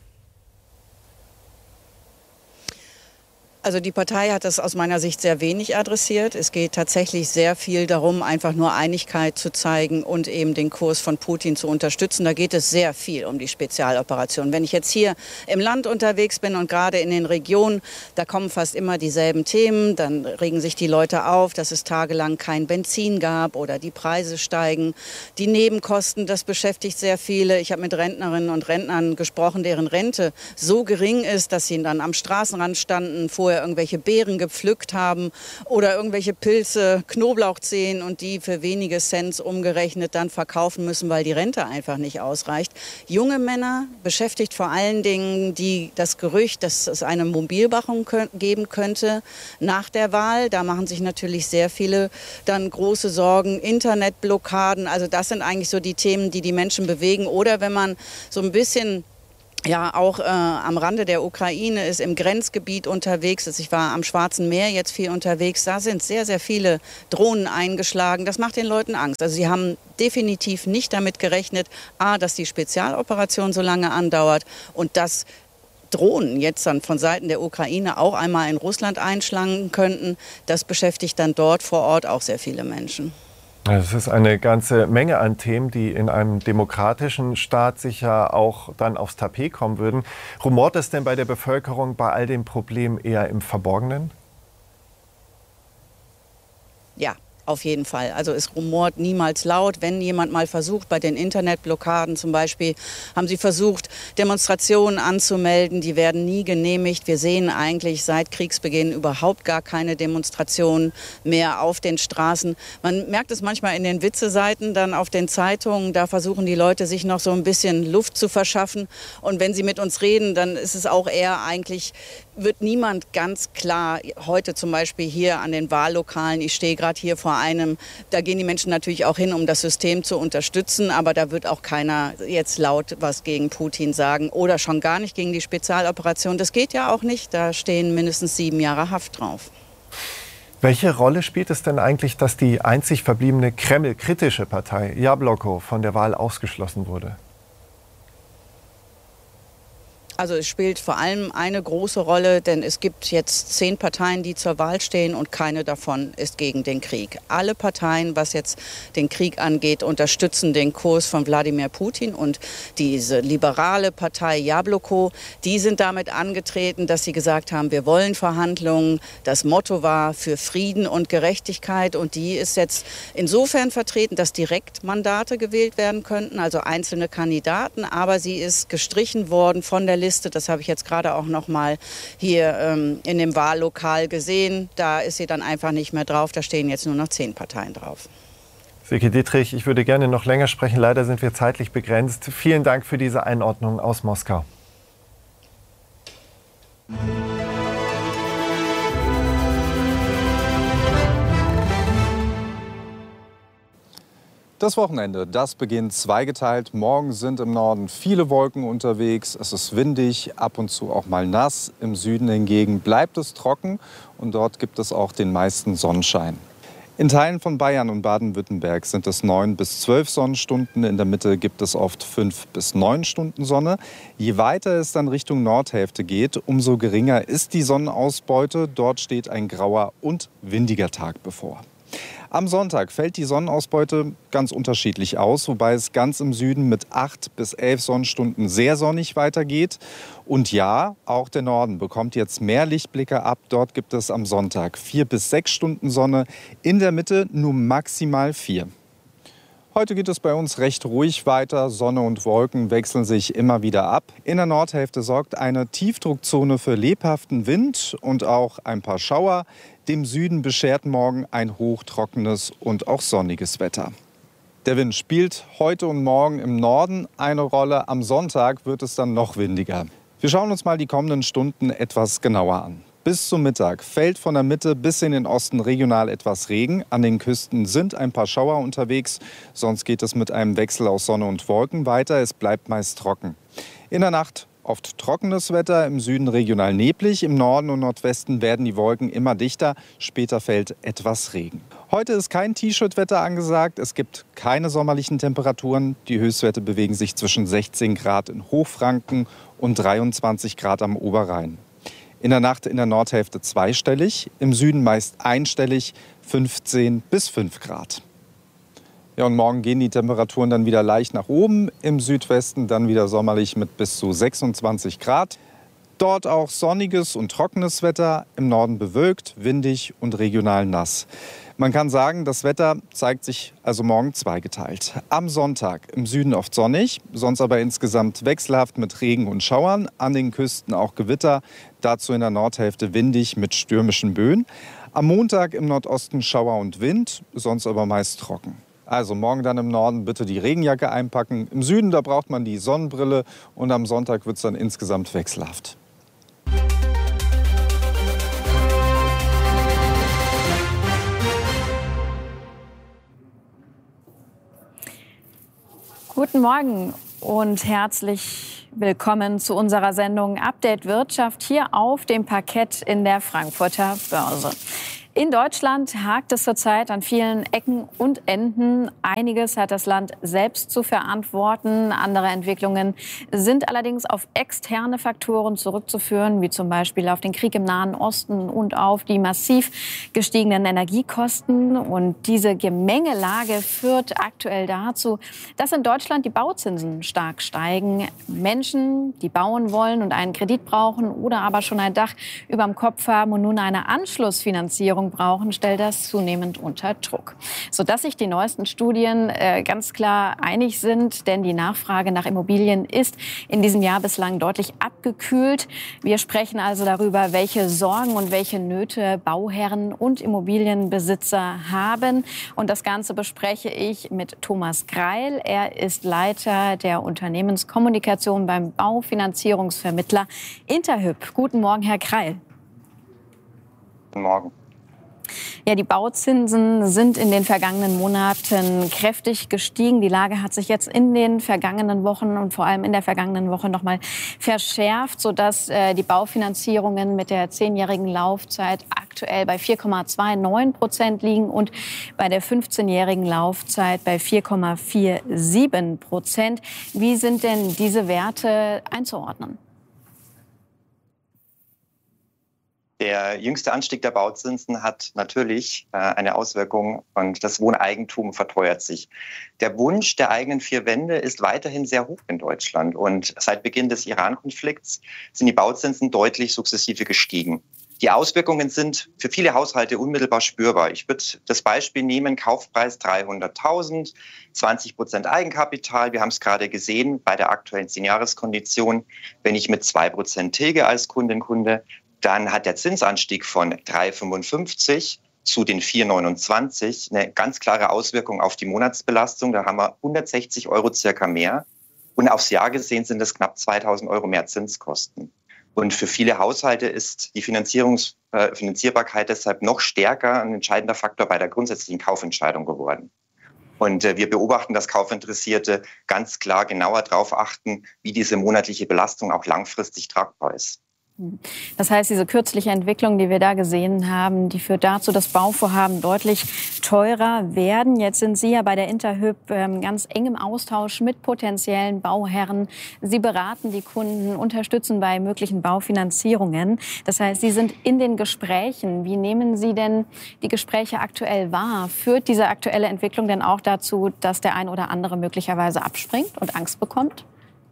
Also die Partei hat das aus meiner Sicht sehr wenig adressiert. Es geht tatsächlich sehr viel darum, einfach nur Einigkeit zu zeigen und eben den Kurs von Putin zu unterstützen. Da geht es sehr viel um die Spezialoperation. Wenn ich jetzt hier im Land unterwegs bin und gerade in den Regionen, da kommen fast immer dieselben Themen. Dann regen sich die Leute auf, dass es tagelang kein Benzin gab oder die Preise steigen. Die Nebenkosten, das beschäftigt sehr viele. Ich habe mit Rentnerinnen und Rentnern gesprochen, deren Rente so gering ist, dass sie dann am Straßenrand standen, vorher irgendwelche Beeren gepflückt haben oder irgendwelche Pilze, Knoblauchzehen, und die für wenige Cent umgerechnet dann verkaufen müssen, weil die Rente einfach nicht ausreicht. Junge Männer beschäftigt vor allen Dingen das Gerücht, dass es eine Mobilmachung geben könnte nach der Wahl. Da machen sich natürlich sehr viele dann große Sorgen. Internetblockaden, also das sind eigentlich so die Themen, die die Menschen bewegen. Oder wenn man so ein bisschen ja auch am Rande der Ukraine ist, im Grenzgebiet unterwegs ist. Ich war am Schwarzen Meer jetzt viel unterwegs. Da sind sehr, sehr viele Drohnen eingeschlagen. Das macht den Leuten Angst. Also sie haben definitiv nicht damit gerechnet, dass die Spezialoperation so lange andauert und dass Drohnen jetzt dann von Seiten der Ukraine auch einmal in Russland einschlagen könnten. Das beschäftigt dann dort vor Ort auch sehr viele Menschen. Es ist eine ganze Menge an Themen, die in einem demokratischen Staat sicher auch dann aufs Tapet kommen würden. Rumort es denn bei der Bevölkerung bei all den Problemen eher im Verborgenen? Ja. Auf jeden Fall. Also es rumort niemals laut. Wenn jemand mal versucht, bei den Internetblockaden zum Beispiel, haben sie versucht, Demonstrationen anzumelden. Die werden nie genehmigt. Wir sehen eigentlich seit Kriegsbeginn überhaupt gar keine Demonstrationen mehr auf den Straßen. Man merkt es manchmal in den Witzeseiten, dann auf den Zeitungen. Da versuchen die Leute, sich noch so ein bisschen Luft zu verschaffen. Und wenn sie mit uns reden, dann ist es auch eher eigentlich, wird niemand ganz klar, heute zum Beispiel hier an den Wahllokalen, ich stehe gerade hier vor einem, da gehen die Menschen natürlich auch hin, um das System zu unterstützen, aber da wird auch keiner jetzt laut was gegen Putin sagen oder schon gar nicht gegen die Spezialoperation. Das geht ja auch nicht, da stehen mindestens 7 Jahre Haft drauf. Welche Rolle spielt es denn eigentlich, dass die einzig verbliebene Kreml-kritische Partei Jabloko von der Wahl ausgeschlossen wurde? Also es spielt vor allem eine große Rolle, denn es gibt jetzt 10 Parteien, die zur Wahl stehen und keine davon ist gegen den Krieg. Alle Parteien, was jetzt den Krieg angeht, unterstützen den Kurs von Wladimir Putin und diese liberale Partei Jabloko, die sind damit angetreten, dass sie gesagt haben, wir wollen Verhandlungen. Das Motto war für Frieden und Gerechtigkeit und die ist jetzt insofern vertreten, dass Direktmandate gewählt werden könnten, also einzelne Kandidaten, aber sie ist gestrichen worden von der Liste. Das habe ich jetzt gerade auch noch mal hier in dem Wahllokal gesehen. Da ist sie dann einfach nicht mehr drauf. Da stehen jetzt nur noch 10 Parteien drauf. Silke Dietrich, ich würde gerne noch länger sprechen. Leider sind wir zeitlich begrenzt. Vielen Dank für diese Einordnung aus Moskau. Das Wochenende, das beginnt zweigeteilt. Morgen sind im Norden viele Wolken unterwegs. Es ist windig, ab und zu auch mal nass. Im Süden hingegen bleibt es trocken und dort gibt es auch den meisten Sonnenschein. In Teilen von Bayern und Baden-Württemberg sind es 9 bis 12 Sonnenstunden. In der Mitte gibt es oft 5 bis 9 Stunden Sonne. Je weiter es dann Richtung Nordhälfte geht, umso geringer ist die Sonnenausbeute. Dort steht ein grauer und windiger Tag bevor. Am Sonntag fällt die Sonnenausbeute ganz unterschiedlich aus, wobei es ganz im Süden mit 8 bis 11 Sonnenstunden sehr sonnig weitergeht. Und ja, auch der Norden bekommt jetzt mehr Lichtblicke ab. Dort gibt es am Sonntag 4 bis 6 Stunden Sonne, in der Mitte nur maximal 4. Heute geht es bei uns recht ruhig weiter. Sonne und Wolken wechseln sich immer wieder ab. In der Nordhälfte sorgt eine Tiefdruckzone für lebhaften Wind und auch ein paar Schauer. Dem Süden beschert morgen ein hochtrockenes und auch sonniges Wetter. Der Wind spielt heute und morgen im Norden eine Rolle. Am Sonntag wird es dann noch windiger. Wir schauen uns mal die kommenden Stunden etwas genauer an. Bis zum Mittag fällt von der Mitte bis in den Osten regional etwas Regen. An den Küsten sind ein paar Schauer unterwegs. Sonst geht es mit einem Wechsel aus Sonne und Wolken weiter. Es bleibt meist trocken. In der Nacht oft trockenes Wetter, im Süden regional neblig. Im Norden und Nordwesten werden die Wolken immer dichter. Später fällt etwas Regen. Heute ist kein T-Shirt-Wetter angesagt. Es gibt keine sommerlichen Temperaturen. Die Höchstwerte bewegen sich zwischen 16 Grad in Hochfranken und 23 Grad am Oberrhein. In der Nacht in der Nordhälfte zweistellig, im Süden meist einstellig, 15 bis 5 Grad. Ja, und morgen gehen die Temperaturen dann wieder leicht nach oben, im Südwesten dann wieder sommerlich mit bis zu 26 Grad. Dort auch sonniges und trockenes Wetter, im Norden bewölkt, windig und regional nass. Man kann sagen, das Wetter zeigt sich also morgen zweigeteilt. Am Sonntag im Süden oft sonnig, sonst aber insgesamt wechselhaft mit Regen und Schauern. An den Küsten auch Gewitter, dazu in der Nordhälfte windig mit stürmischen Böen. Am Montag im Nordosten Schauer und Wind, sonst aber meist trocken. Also morgen dann im Norden bitte die Regenjacke einpacken. Im Süden, da braucht man die Sonnenbrille und am Sonntag wird es dann insgesamt wechselhaft. Guten Morgen und herzlich Willkommen zu unserer Sendung Update Wirtschaft hier auf dem Parkett in der Frankfurter Börse. In Deutschland hakt es zurzeit an vielen Ecken und Enden. Einiges hat das Land selbst zu verantworten. Andere Entwicklungen sind allerdings auf externe Faktoren zurückzuführen, wie zum Beispiel auf den Krieg im Nahen Osten und auf die massiv gestiegenen Energiekosten. Und diese Gemengelage führt aktuell dazu, dass in Deutschland die Bauzinsen stark steigen. Menschen, die bauen wollen und einen Kredit brauchen oder aber schon ein Dach überm Kopf haben und nun eine Anschlussfinanzierung brauchen, stellt das zunehmend unter Druck. Sodass sich die neuesten Studien ganz klar einig sind, denn die Nachfrage nach Immobilien ist in diesem Jahr bislang deutlich abgekühlt. Wir sprechen also darüber, welche Sorgen und welche Nöte Bauherren und Immobilienbesitzer haben. Und das Ganze bespreche ich mit Thomas Greil. Er ist Leiter der Unternehmenskommunikation beim Baufinanzierungsvermittler Interhyp. Guten Morgen, Herr Greil. Guten Morgen. Ja, die Bauzinsen sind in den vergangenen Monaten kräftig gestiegen. Die Lage hat sich jetzt in den vergangenen Wochen und vor allem in der vergangenen Woche noch mal verschärft, sodass die Baufinanzierungen mit der 10-jährigen Laufzeit aktuell bei 4,29% liegen und bei der 15-jährigen Laufzeit bei 4,47%. Wie sind denn diese Werte einzuordnen? Der jüngste Anstieg der Bauzinsen hat natürlich eine Auswirkung und das Wohneigentum verteuert sich. Der Wunsch der eigenen vier Wände ist weiterhin sehr hoch in Deutschland und seit Beginn des Iran-Konflikts sind die Bauzinsen deutlich sukzessive gestiegen. Die Auswirkungen sind für viele Haushalte unmittelbar spürbar. Ich würde das Beispiel nehmen, Kaufpreis 300.000, 20% Eigenkapital. Wir haben es gerade gesehen bei der aktuellen 10-Jahres-Kondition. Wenn ich mit 2% tilge als Kunde, dann hat der Zinsanstieg von 3,55 zu den 4,29 eine ganz klare Auswirkung auf die Monatsbelastung. Da haben wir 160 € circa mehr. Und aufs Jahr gesehen sind es knapp 2.000 € mehr Zinskosten. Und für viele Haushalte ist die Finanzierbarkeit deshalb noch stärker ein entscheidender Faktor bei der grundsätzlichen Kaufentscheidung geworden. Und wir beobachten, dass Kaufinteressierte ganz klar genauer darauf achten, wie diese monatliche Belastung auch langfristig tragbar ist. Das heißt, diese kürzliche Entwicklung, die wir da gesehen haben, die führt dazu, dass Bauvorhaben deutlich teurer werden. Jetzt sind Sie ja bei der Interhyp ganz eng im Austausch mit potenziellen Bauherren. Sie beraten die Kunden, unterstützen bei möglichen Baufinanzierungen. Das heißt, Sie sind in den Gesprächen. Wie nehmen Sie denn die Gespräche aktuell wahr? Führt diese aktuelle Entwicklung denn auch dazu, dass der ein oder andere möglicherweise abspringt und Angst bekommt?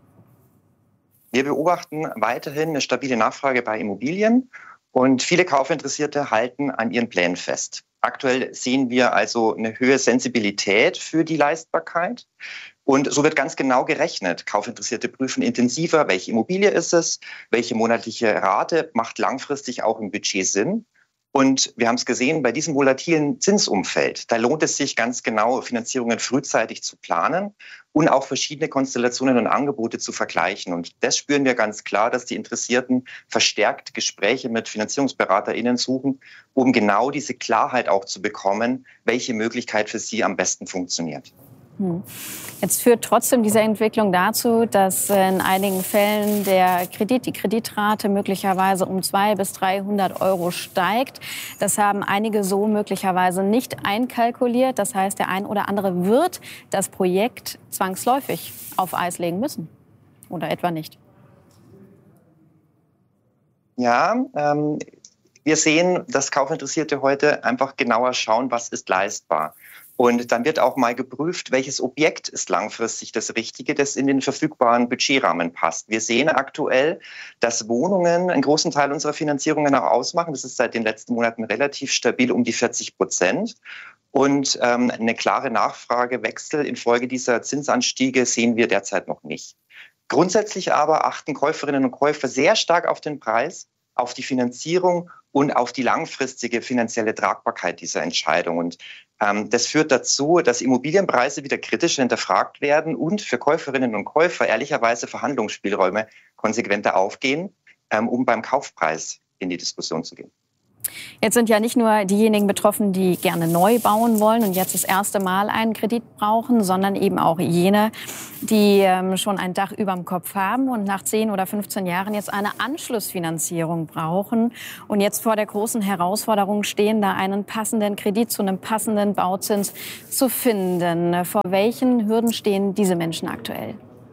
Wir beobachten weiterhin eine stabile Nachfrage bei Immobilien und viele Kaufinteressierte halten an ihren Plänen fest. Aktuell sehen wir also eine höhere Sensibilität für die Leistbarkeit und so wird ganz genau gerechnet. Kaufinteressierte prüfen intensiver, welche Immobilie ist es, welche monatliche Rate macht langfristig auch im Budget Sinn. Und wir haben es gesehen, bei diesem volatilen Zinsumfeld, da lohnt es sich ganz genau, Finanzierungen frühzeitig zu planen und auch verschiedene Konstellationen und Angebote zu vergleichen. Und das spüren wir ganz klar, dass die Interessierten verstärkt Gespräche mit FinanzierungsberaterInnen suchen, um genau diese Klarheit auch zu bekommen, welche Möglichkeit für sie am besten funktioniert. Jetzt führt trotzdem diese Entwicklung dazu, dass in einigen Fällen die Kreditrate möglicherweise um 200 bis 300 € steigt. Das haben einige so möglicherweise nicht einkalkuliert. Das heißt, der ein oder andere wird das Projekt zwangsläufig auf Eis legen müssen. Oder etwa nicht? Ja, wir sehen, dass Kaufinteressierte heute einfach genauer schauen, was ist leistbar. Und dann wird auch mal geprüft, welches Objekt ist langfristig das Richtige, das in den verfügbaren Budgetrahmen passt. Wir sehen aktuell, dass Wohnungen einen großen Teil unserer Finanzierungen auch ausmachen. Das ist seit den letzten Monaten relativ stabil, um die 40%. Und eine klare Nachfragewechsel infolge dieser Zinsanstiege sehen wir derzeit noch nicht. Grundsätzlich aber achten Käuferinnen und Käufer sehr stark auf den Preis, auf die Finanzierung und auf die langfristige finanzielle Tragbarkeit dieser Entscheidung. Und das führt dazu, dass Immobilienpreise wieder kritischer hinterfragt werden und für Käuferinnen und Käufer ehrlicherweise Verhandlungsspielräume konsequenter aufgehen, um beim Kaufpreis in die Diskussion zu gehen. Jetzt sind ja nicht nur diejenigen betroffen, die gerne neu bauen wollen und jetzt das erste Mal einen Kredit brauchen, sondern eben auch jene, die schon ein Dach überm Kopf haben und nach 10 oder 15 Jahren jetzt eine Anschlussfinanzierung brauchen und jetzt vor der großen Herausforderung stehen, da einen passenden Kredit zu einem passenden Bauzins zu finden. Vor welchen Hürden stehen diese Menschen aktuell?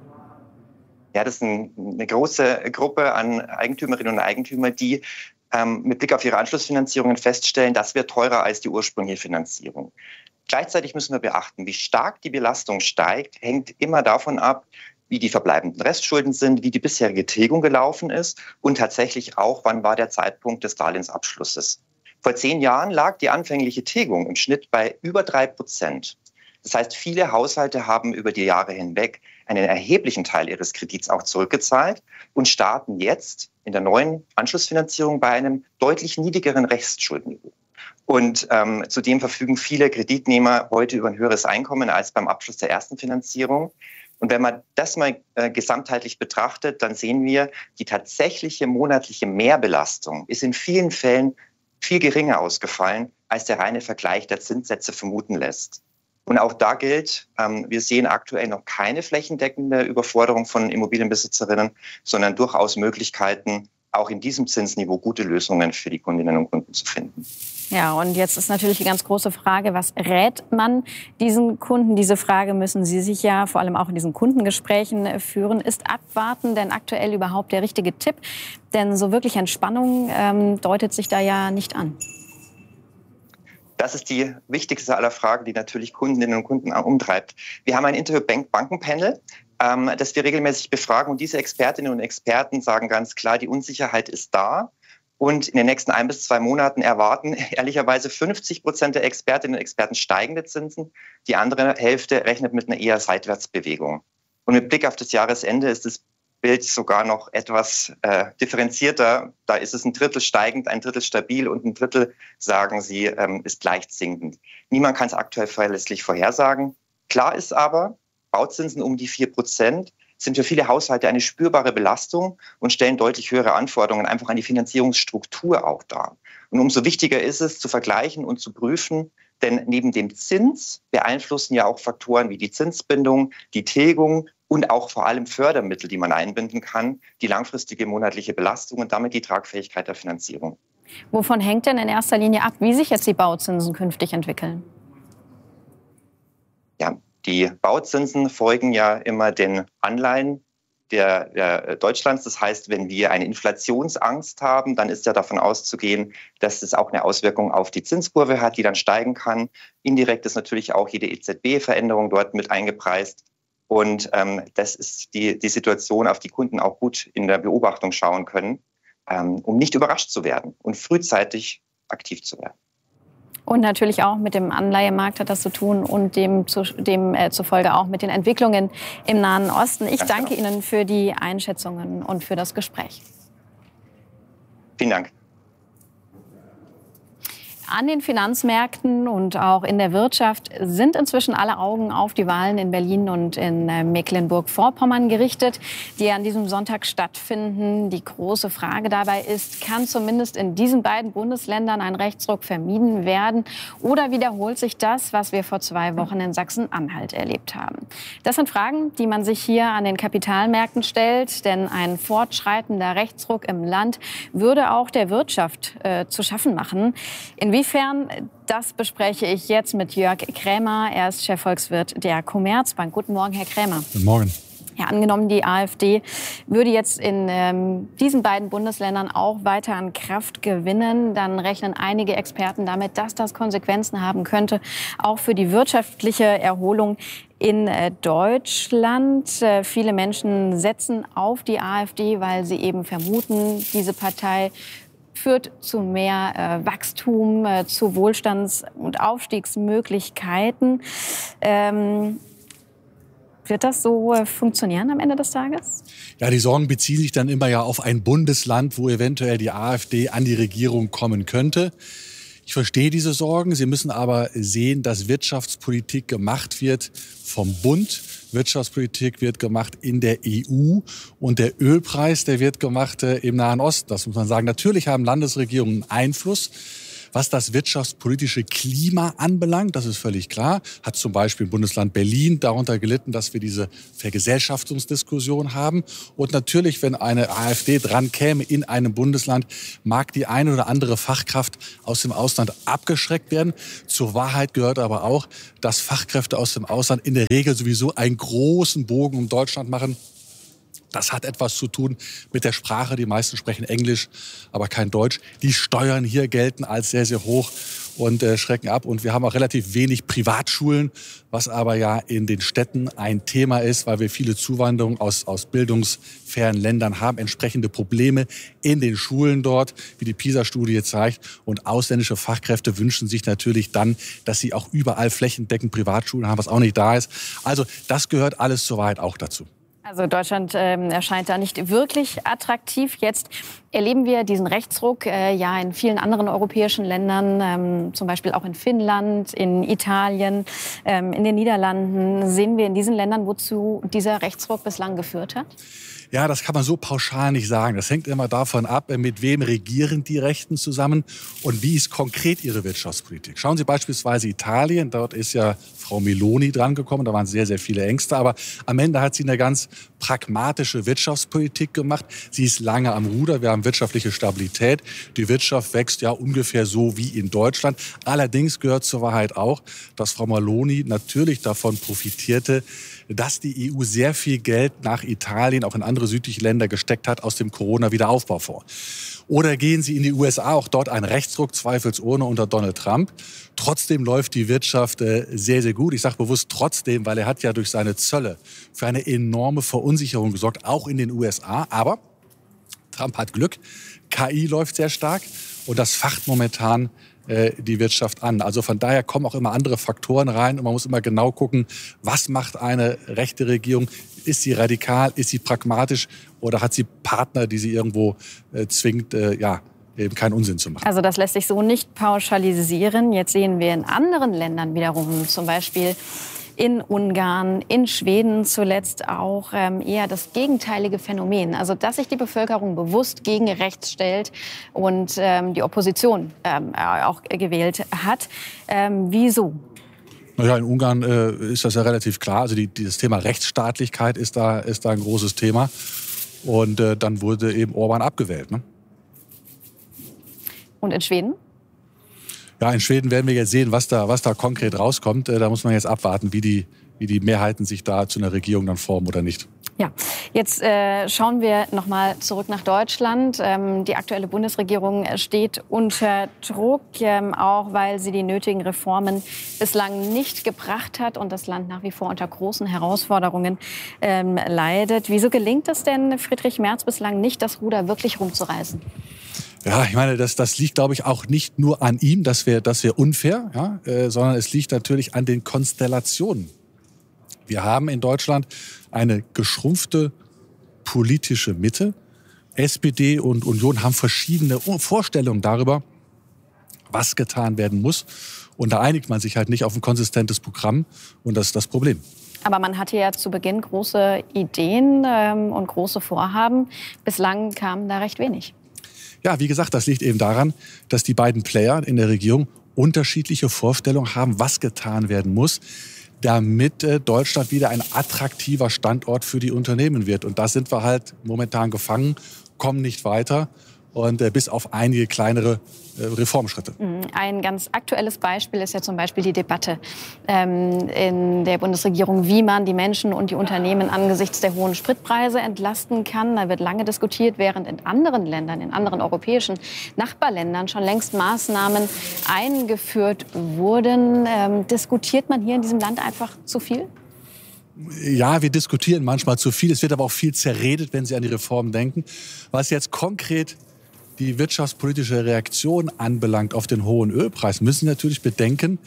Ja, das ist eine große Gruppe an Eigentümerinnen und Eigentümern, die mit Blick auf ihre Anschlussfinanzierungen feststellen, das wird teurer als die ursprüngliche Finanzierung. Gleichzeitig müssen wir beachten, wie stark die Belastung steigt, hängt immer davon ab, wie die verbleibenden Restschulden sind, wie die bisherige Tilgung gelaufen ist und tatsächlich auch, wann war der Zeitpunkt des Darlehensabschlusses. Vor 10 Jahren lag die anfängliche Tilgung im Schnitt bei über 3%. Das heißt, viele Haushalte haben über die Jahre hinweg einen erheblichen Teil ihres Kredits auch zurückgezahlt und starten jetzt in der neuen Anschlussfinanzierung bei einem deutlich niedrigeren Restschuldenniveau. Und zudem verfügen viele Kreditnehmer heute über ein höheres Einkommen als beim Abschluss der ersten Finanzierung. Und wenn man das mal gesamtheitlich betrachtet, dann sehen wir, die tatsächliche monatliche Mehrbelastung ist in vielen Fällen viel geringer ausgefallen, als der reine Vergleich der Zinssätze vermuten lässt. Und auch da gilt, wir sehen aktuell noch keine flächendeckende Überforderung von Immobilienbesitzerinnen, sondern durchaus Möglichkeiten, auch in diesem Zinsniveau gute Lösungen für die Kundinnen und Kunden zu finden. Ja, und jetzt ist natürlich die ganz große Frage, was rät man diesen Kunden? Diese Frage müssen Sie sich ja vor allem auch in diesen Kundengesprächen führen. Ist Abwarten denn aktuell überhaupt der richtige Tipp? Denn so wirklich Entspannung deutet sich da ja nicht an. Das ist die wichtigste aller Fragen, die natürlich Kundinnen und Kunden umtreibt. Wir haben ein Interbank-Bankenpanel, das wir regelmäßig befragen. Und diese Expertinnen und Experten sagen ganz klar, die Unsicherheit ist da. Und in den nächsten 1 bis 2 Monaten erwarten ehrlicherweise 50% der Expertinnen und Experten steigende Zinsen. Die andere Hälfte rechnet mit einer eher Seitwärtsbewegung. Und mit Blick auf das Jahresende ist das Bild sogar noch etwas differenzierter. Da ist es 1/3 steigend, 1/3 stabil und 1/3, sagen sie, ist leicht sinkend. Niemand kann es aktuell verlässlich vorhersagen. Klar ist aber, Bauzinsen um die 4% sind für viele Haushalte eine spürbare Belastung und stellen deutlich höhere Anforderungen einfach an die Finanzierungsstruktur auch dar. Und umso wichtiger ist es, zu vergleichen und zu prüfen, denn neben dem Zins beeinflussen ja auch Faktoren wie die Zinsbindung, die Tilgung und auch vor allem Fördermittel, die man einbinden kann, die langfristige monatliche Belastung und damit die Tragfähigkeit der Finanzierung. Wovon hängt denn in erster Linie ab, wie sich jetzt die Bauzinsen künftig entwickeln? Ja, die Bauzinsen folgen ja immer den Anleihen der Deutschlands. Das heißt, wenn wir eine Inflationsangst haben, dann ist ja davon auszugehen, dass es auch eine Auswirkung auf die Zinskurve hat, die dann steigen kann. Indirekt ist natürlich auch jede EZB-Veränderung dort mit eingepreist. Und das ist die Situation, auf die Kunden auch gut in der Beobachtung schauen können, um nicht überrascht zu werden und frühzeitig aktiv zu werden. Und natürlich auch mit dem Anleihemarkt hat das zu tun und demzufolge auch mit den Entwicklungen im Nahen Osten. Ich danke Ihnen für die Einschätzungen und für das Gespräch. Vielen Dank. An den Finanzmärkten und auch in der Wirtschaft sind inzwischen alle Augen auf die Wahlen in Berlin und in Mecklenburg-Vorpommern gerichtet, die an diesem Sonntag stattfinden. Die große Frage dabei ist, kann zumindest in diesen beiden Bundesländern ein Rechtsruck vermieden werden oder wiederholt sich das, was wir vor 2 Wochen in Sachsen-Anhalt erlebt haben? Das sind Fragen, die man sich hier an den Kapitalmärkten stellt, denn ein fortschreitender Rechtsruck im Land würde auch der Wirtschaft zu schaffen machen. Inwiefern, das bespreche ich jetzt mit Jörg Krämer. Er ist Chefvolkswirt der Commerzbank. Guten Morgen, Herr Krämer. Guten Morgen. Ja, angenommen, die AfD würde jetzt in diesen beiden Bundesländern auch weiter an Kraft gewinnen, dann rechnen einige Experten damit, dass das Konsequenzen haben könnte, auch für die wirtschaftliche Erholung in Deutschland. Viele Menschen setzen auf die AfD, weil sie eben vermuten, diese Partei führt zu mehr Wachstum, zu Wohlstands- und Aufstiegsmöglichkeiten. Wird das so funktionieren am Ende des Tages? Ja, die Sorgen beziehen sich dann immer ja auf ein Bundesland, wo eventuell die AfD an die Regierung kommen könnte. Ich verstehe diese Sorgen. Sie müssen aber sehen, dass Wirtschaftspolitik gemacht wird vom Bund. Wirtschaftspolitik wird gemacht in der EU und der Ölpreis, der wird gemacht im Nahen Osten. Das muss man sagen. Natürlich haben Landesregierungen Einfluss. Was das wirtschaftspolitische Klima anbelangt, das ist völlig klar, hat zum Beispiel im Bundesland Berlin darunter gelitten, dass wir diese Vergesellschaftungsdiskussion haben. Und natürlich, wenn eine AfD dran käme in einem Bundesland, mag die eine oder andere Fachkraft aus dem Ausland abgeschreckt werden. Zur Wahrheit gehört aber auch, dass Fachkräfte aus dem Ausland in der Regel sowieso einen großen Bogen um Deutschland machen. Das hat etwas zu tun mit der Sprache. Die meisten sprechen Englisch, aber kein Deutsch. Die Steuern hier gelten als sehr, sehr hoch und schrecken ab. Und wir haben auch relativ wenig Privatschulen, was aber ja in den Städten ein Thema ist, weil wir viele Zuwanderung aus bildungsfernen Ländern haben. Entsprechende Probleme in den Schulen dort, wie die PISA-Studie zeigt. Und ausländische Fachkräfte wünschen sich natürlich dann, dass sie auch überall flächendeckend Privatschulen haben, was auch nicht da ist. Also das gehört alles zur Wahrheit auch dazu. Also Deutschland erscheint da nicht wirklich attraktiv. Jetzt erleben wir diesen Rechtsruck ja in vielen anderen europäischen Ländern, zum Beispiel auch in Finnland, in Italien, in den Niederlanden. Sehen wir in diesen Ländern, wozu dieser Rechtsruck bislang geführt hat? Ja, das kann man so pauschal nicht sagen. Das hängt immer davon ab, mit wem regieren die Rechten zusammen und wie ist konkret ihre Wirtschaftspolitik. Schauen Sie beispielsweise Italien, dort ist ja Frau Meloni drangekommen, da waren sehr, sehr viele Ängste, aber am Ende hat sie eine ganz pragmatische Wirtschaftspolitik gemacht. Sie ist lange am Ruder, wir haben wirtschaftliche Stabilität, die Wirtschaft wächst ja ungefähr so wie in Deutschland. Allerdings gehört zur Wahrheit auch, dass Frau Meloni natürlich davon profitierte, dass die EU sehr viel Geld nach Italien, auch in andere südliche Länder gesteckt hat aus dem Corona-Wiederaufbaufonds. Oder gehen Sie in die USA, auch dort ein Rechtsruck, zweifelsohne unter Donald Trump. Trotzdem läuft die Wirtschaft sehr, sehr gut. Ich sage bewusst trotzdem, weil er hat ja durch seine Zölle für eine enorme Verunsicherung gesorgt, auch in den USA. Aber Trump hat Glück, KI läuft sehr stark und das facht momentan die Wirtschaft an. Also von daher kommen auch immer andere Faktoren rein und man muss immer genau gucken, was macht eine rechte Regierung? Ist sie radikal, ist sie pragmatisch oder hat sie Partner, die sie irgendwo zwingt, eben keinen Unsinn zu machen? Also das lässt sich so nicht pauschalisieren. Jetzt sehen wir in anderen Ländern wiederum, zum Beispiel in Ungarn, in Schweden zuletzt auch eher das gegenteilige Phänomen. Also dass sich die Bevölkerung bewusst gegen rechts stellt und die Opposition auch gewählt hat. Wieso? Naja, in Ungarn ist das ja relativ klar. Also das Thema Rechtsstaatlichkeit ist da ein großes Thema. Und dann wurde eben Orban abgewählt. Ne? Und in Schweden? Ja, in Schweden werden wir jetzt sehen, was da konkret rauskommt. Da muss man jetzt abwarten, wie die Mehrheiten sich da zu einer Regierung dann formen oder nicht. Ja, jetzt schauen wir noch mal zurück nach Deutschland. Die aktuelle Bundesregierung steht unter Druck, auch weil sie die nötigen Reformen bislang nicht gebracht hat und das Land nach wie vor unter großen Herausforderungen leidet. Wieso gelingt es denn Friedrich Merz bislang nicht, das Ruder wirklich rumzureißen? Ja, ich meine, das liegt, glaube ich, auch nicht nur an ihm, das wäre unfair, ja, sondern es liegt natürlich an den Konstellationen. Wir haben in Deutschland eine geschrumpfte politische Mitte. SPD und Union haben verschiedene Vorstellungen darüber, was getan werden muss. Und da einigt man sich halt nicht auf ein konsistentes Programm. Und das ist das Problem. Aber man hatte ja zu Beginn große Ideen und große Vorhaben. Bislang kam da recht wenig. Ja, wie gesagt, das liegt eben daran, dass die beiden Player in der Regierung unterschiedliche Vorstellungen haben, was getan werden muss, damit Deutschland wieder ein attraktiver Standort für die Unternehmen wird. Und da sind wir halt momentan gefangen, kommen nicht weiter und bis auf einige kleinere Reformschritte. Ein ganz aktuelles Beispiel ist ja zum Beispiel die Debatte in der Bundesregierung, wie man die Menschen und die Unternehmen angesichts der hohen Spritpreise entlasten kann. Da wird lange diskutiert, während in anderen Ländern, in anderen europäischen Nachbarländern schon längst Maßnahmen eingeführt wurden. Diskutiert man hier in diesem Land einfach zu viel? Ja, wir diskutieren manchmal zu viel. Es wird aber auch viel zerredet, wenn Sie an die Reformen denken. Was jetzt konkret die wirtschaftspolitische Reaktion anbelangt auf den hohen Ölpreis, müssen Sie natürlich bedenken,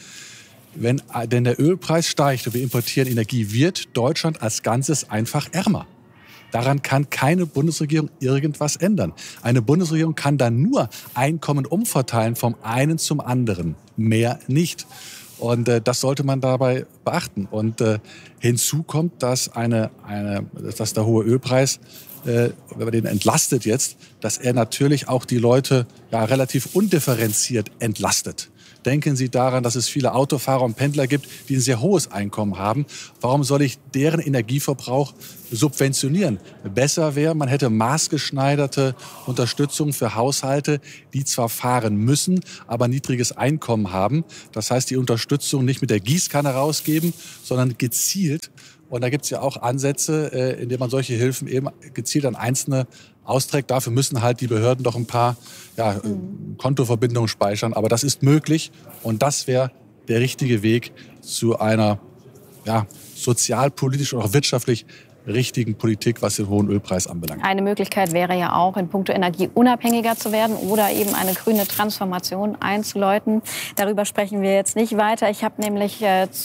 denn der Ölpreis steigt und wir importieren Energie, wird Deutschland als Ganzes einfach ärmer. Daran kann keine Bundesregierung irgendwas ändern. Eine Bundesregierung kann dann nur Einkommen umverteilen vom einen zum anderen, mehr nicht. Und das sollte man dabei beachten. Und hinzu kommt, dass dass der hohe Ölpreis, wenn man den entlastet jetzt, dass er natürlich auch die Leute relativ undifferenziert entlastet. Denken Sie daran, dass es viele Autofahrer und Pendler gibt, die ein sehr hohes Einkommen haben. Warum soll ich deren Energieverbrauch subventionieren? Besser wäre, man hätte maßgeschneiderte Unterstützung für Haushalte, die zwar fahren müssen, aber niedriges Einkommen haben. Das heißt, die Unterstützung nicht mit der Gießkanne rausgeben, sondern gezielt. Und da gibt es ja auch Ansätze, in denen man solche Hilfen eben gezielt an Einzelne austrägt. Dafür müssen halt die Behörden doch ein paar Kontoverbindungen speichern. Aber das ist möglich und das wäre der richtige Weg zu einer sozialpolitisch und auch wirtschaftlich richtigen Politik, was den hohen Ölpreis anbelangt. Eine Möglichkeit wäre ja auch, in puncto Energie unabhängiger zu werden oder eben eine grüne Transformation einzuläuten. Darüber sprechen wir jetzt nicht weiter. Ich habe nämlich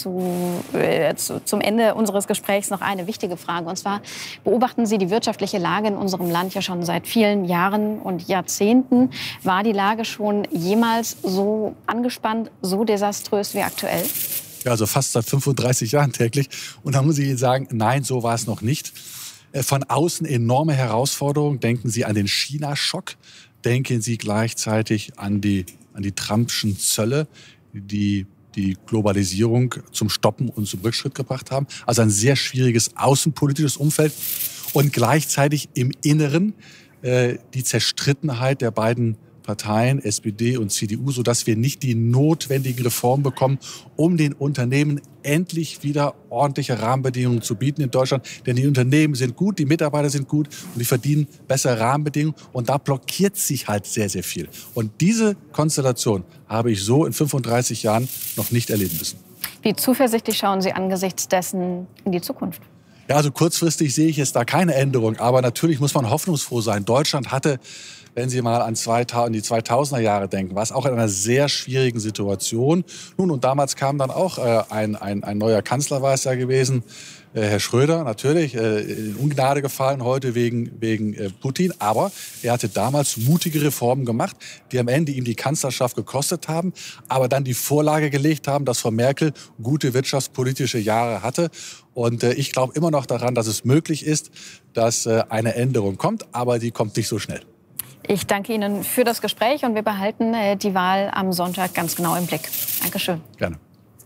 zum Ende unseres Gesprächs noch eine wichtige Frage. Und zwar beobachten Sie die wirtschaftliche Lage in unserem Land ja schon seit vielen Jahren und Jahrzehnten. War die Lage schon jemals so angespannt, so desaströs wie aktuell? Ja, also fast seit 35 Jahren täglich. Und da muss ich Ihnen sagen, nein, so war es noch nicht. Von außen enorme Herausforderungen. Denken Sie an den China-Schock. Denken Sie gleichzeitig an die Trumpschen Zölle, die die Globalisierung zum Stoppen und zum Rückschritt gebracht haben. Also ein sehr schwieriges außenpolitisches Umfeld. Und gleichzeitig im Inneren die Zerstrittenheit der beiden Parteien, SPD und CDU, sodass wir nicht die notwendigen Reformen bekommen, um den Unternehmen endlich wieder ordentliche Rahmenbedingungen zu bieten in Deutschland. Denn die Unternehmen sind gut, die Mitarbeiter sind gut und die verdienen bessere Rahmenbedingungen. Und da blockiert sich halt sehr, sehr viel. Und diese Konstellation habe ich so in 35 Jahren noch nicht erleben müssen. Wie zuversichtlich schauen Sie angesichts dessen in die Zukunft? Ja, also kurzfristig sehe ich jetzt da keine Änderung. Aber natürlich muss man hoffnungsfroh sein. Deutschland hatte, wenn Sie mal an die 2000er Jahre denken, war es auch in einer sehr schwierigen Situation. Nun, und damals kam dann auch ein neuer Kanzler, war es ja gewesen, Herr Schröder, natürlich, in Ungnade gefallen heute wegen Putin. Aber er hatte damals mutige Reformen gemacht, die am Ende ihm die Kanzlerschaft gekostet haben, aber dann die Vorlage gelegt haben, dass Frau Merkel gute wirtschaftspolitische Jahre hatte. Und ich glaube immer noch daran, dass es möglich ist, dass eine Änderung kommt, aber die kommt nicht so schnell. Ich danke Ihnen für das Gespräch und wir behalten die Wahl am Sonntag ganz genau im Blick. Dankeschön. Gerne.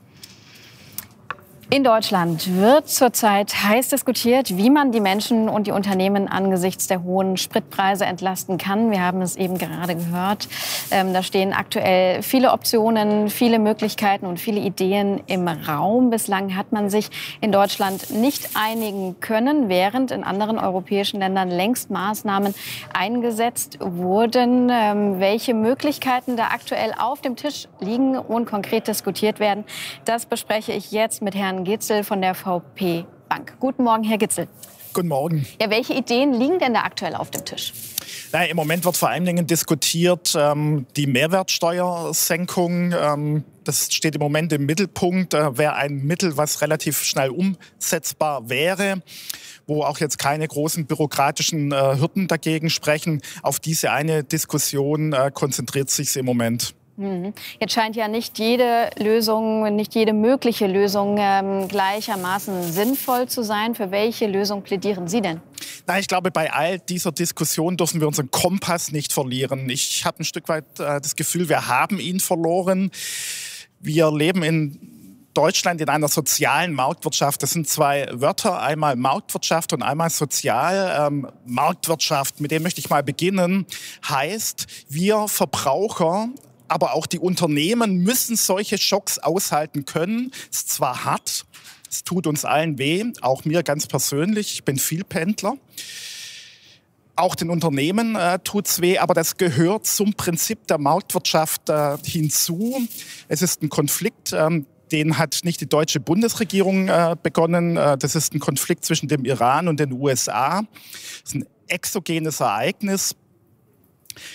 In Deutschland wird zurzeit heiß diskutiert, wie man die Menschen und die Unternehmen angesichts der hohen Spritpreise entlasten kann. Wir haben es eben gerade gehört. Da stehen aktuell viele Optionen, viele Möglichkeiten und viele Ideen im Raum. Bislang hat man sich in Deutschland nicht einigen können, während in anderen europäischen Ländern längst Maßnahmen eingesetzt wurden. Welche Möglichkeiten da aktuell auf dem Tisch liegen und konkret diskutiert werden, das bespreche ich jetzt mit Herrn Gitzel von der VP Bank. Guten Morgen, Herr Gitzel. Guten Morgen. Ja, welche Ideen liegen denn da aktuell auf dem Tisch? Na, im Moment wird vor allen Dingen diskutiert die Mehrwertsteuersenkung. Das steht im Moment im Mittelpunkt. Wäre ein Mittel, was relativ schnell umsetzbar wäre, wo auch jetzt keine großen bürokratischen Hürden dagegen sprechen. Auf diese eine Diskussion konzentriert sich im Moment. Jetzt scheint ja nicht jede Lösung, nicht jede mögliche Lösung gleichermaßen sinnvoll zu sein. Für welche Lösung plädieren Sie denn? Na, ich glaube, bei all dieser Diskussion dürfen wir unseren Kompass nicht verlieren. Ich habe ein Stück weit das Gefühl, wir haben ihn verloren. Wir leben in Deutschland in einer sozialen Marktwirtschaft. Das sind zwei Wörter, einmal Marktwirtschaft und einmal sozial. Marktwirtschaft, mit dem möchte ich mal beginnen, heißt, wir Verbraucher, aber auch die Unternehmen müssen solche Schocks aushalten können. Es ist zwar hart, es tut uns allen weh, auch mir ganz persönlich, ich bin Vielpendler. Auch den Unternehmen tut's weh, aber das gehört zum Prinzip der Marktwirtschaft hinzu. Es ist ein Konflikt, den hat nicht die deutsche Bundesregierung begonnen. Das ist ein Konflikt zwischen dem Iran und den USA. Das ist ein exogenes Ereignis.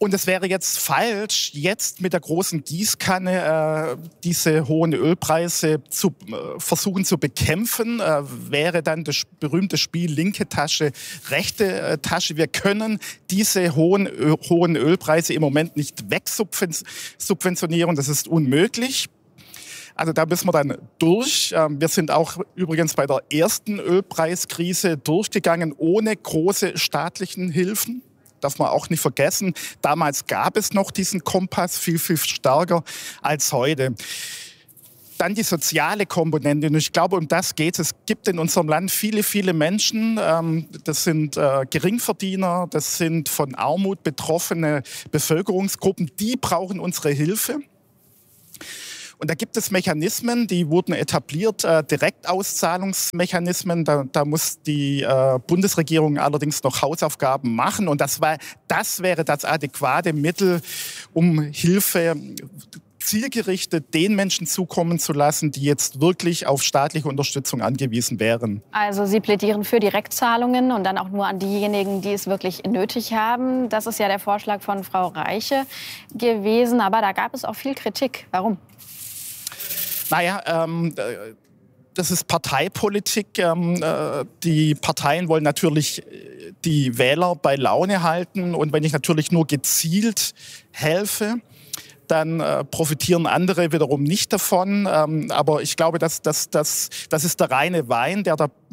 Und es wäre jetzt falsch, jetzt mit der großen Gießkanne diese hohen Ölpreise zu versuchen zu bekämpfen. Wäre dann das berühmte Spiel linke Tasche, rechte Tasche. Wir können diese hohen Ölpreise im Moment nicht wegsubventionieren. Das ist unmöglich. Also da müssen wir dann durch. Wir sind auch übrigens bei der ersten Ölpreiskrise durchgegangen ohne große staatlichen Hilfen. Darf man auch nicht vergessen. Damals gab es noch diesen Kompass viel, viel stärker als heute. Dann die soziale Komponente. Und ich glaube, um das geht es. Es gibt in unserem Land viele, viele Menschen. Das sind Geringverdiener, das sind von Armut betroffene Bevölkerungsgruppen. Die brauchen unsere Hilfe. Und da gibt es Mechanismen, die wurden etabliert, Direktauszahlungsmechanismen. Da muss die Bundesregierung allerdings noch Hausaufgaben machen. Und das wäre das adäquate Mittel, um Hilfe zielgerichtet den Menschen zukommen zu lassen, die jetzt wirklich auf staatliche Unterstützung angewiesen wären. Also Sie plädieren für Direktzahlungen und dann auch nur an diejenigen, die es wirklich nötig haben. Das ist ja der Vorschlag von Frau Reiche gewesen. Aber da gab es auch viel Kritik. Warum? Naja, das ist Parteipolitik. Die Parteien wollen natürlich die Wähler bei Laune halten. Und wenn ich natürlich nur gezielt helfe, dann profitieren andere wiederum nicht davon. Aber ich glaube, das ist der reine Wein,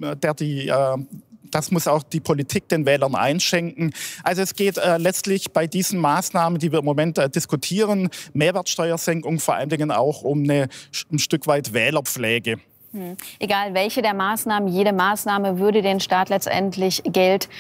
das muss auch die Politik den Wählern einschenken. Also es geht letztlich bei diesen Maßnahmen, die wir im Moment diskutieren, Mehrwertsteuersenkung, vor allen Dingen auch um ein Stück weit Wählerpflege. Egal welche der Maßnahmen, jede Maßnahme würde den Staat letztendlich Geld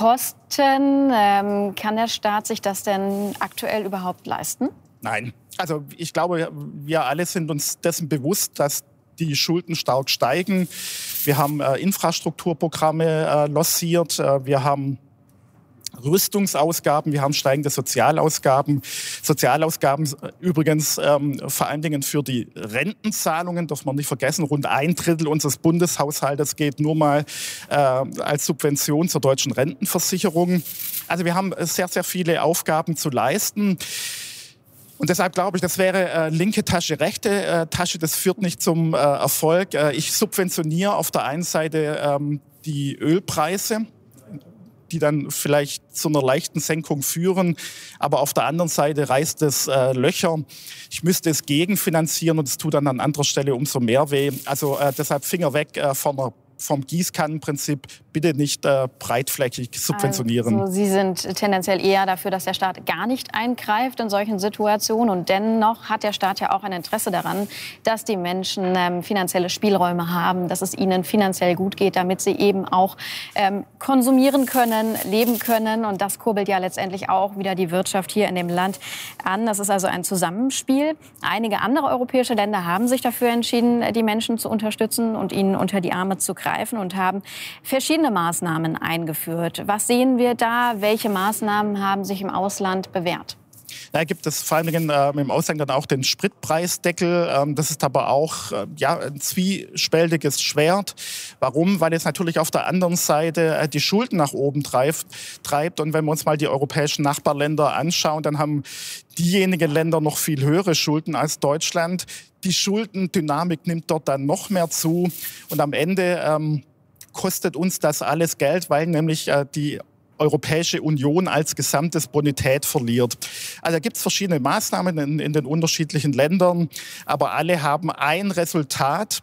kosten. Kann der Staat sich das denn aktuell überhaupt leisten? Nein. Also ich glaube, wir alle sind uns dessen bewusst, dass die Schulden stark steigen. Wir haben Infrastrukturprogramme lanciert. Wir haben Rüstungsausgaben, wir haben steigende Sozialausgaben. Sozialausgaben übrigens vor allen Dingen für die Rentenzahlungen, darf man nicht vergessen, rund 1/3 unseres Bundeshaushaltes geht nur mal als Subvention zur deutschen Rentenversicherung. Also wir haben sehr, sehr viele Aufgaben zu leisten. Und deshalb glaube ich, das wäre linke Tasche, rechte Tasche. Das führt nicht zum Erfolg. Ich subventioniere auf der einen Seite die Ölpreise, die dann vielleicht zu einer leichten Senkung führen. Aber auf der anderen Seite reißt es Löcher. Ich müsste es gegenfinanzieren und es tut dann an anderer Stelle umso mehr weh. Also deshalb Finger weg vom Gießkannenprinzip, bitte nicht breitflächig subventionieren. Also Sie sind tendenziell eher dafür, dass der Staat gar nicht eingreift in solchen Situationen. Und dennoch hat der Staat ja auch ein Interesse daran, dass die Menschen finanzielle Spielräume haben, dass es ihnen finanziell gut geht, damit sie eben auch konsumieren können, leben können. Und das kurbelt ja letztendlich auch wieder die Wirtschaft hier in dem Land an. Das ist also ein Zusammenspiel. Einige andere europäische Länder haben sich dafür entschieden, die Menschen zu unterstützen und ihnen unter die Arme zu greifen und haben verschiedene Maßnahmen eingeführt. Was sehen wir da? Welche Maßnahmen haben sich im Ausland bewährt? Da gibt es vor allem im Ausland dann auch den Spritpreisdeckel. Das ist aber auch ein zwiespältiges Schwert. Warum? Weil es natürlich auf der anderen Seite die Schulden nach oben treibt. Und wenn wir uns mal die europäischen Nachbarländer anschauen, dann haben diejenigen Länder noch viel höhere Schulden als Deutschland. Die Schuldendynamik nimmt dort dann noch mehr zu. Und am Ende kostet uns das alles Geld, weil nämlich die Europäische Union als gesamtes Bonität verliert. Also da gibt es verschiedene Maßnahmen in den unterschiedlichen Ländern, aber alle haben ein Resultat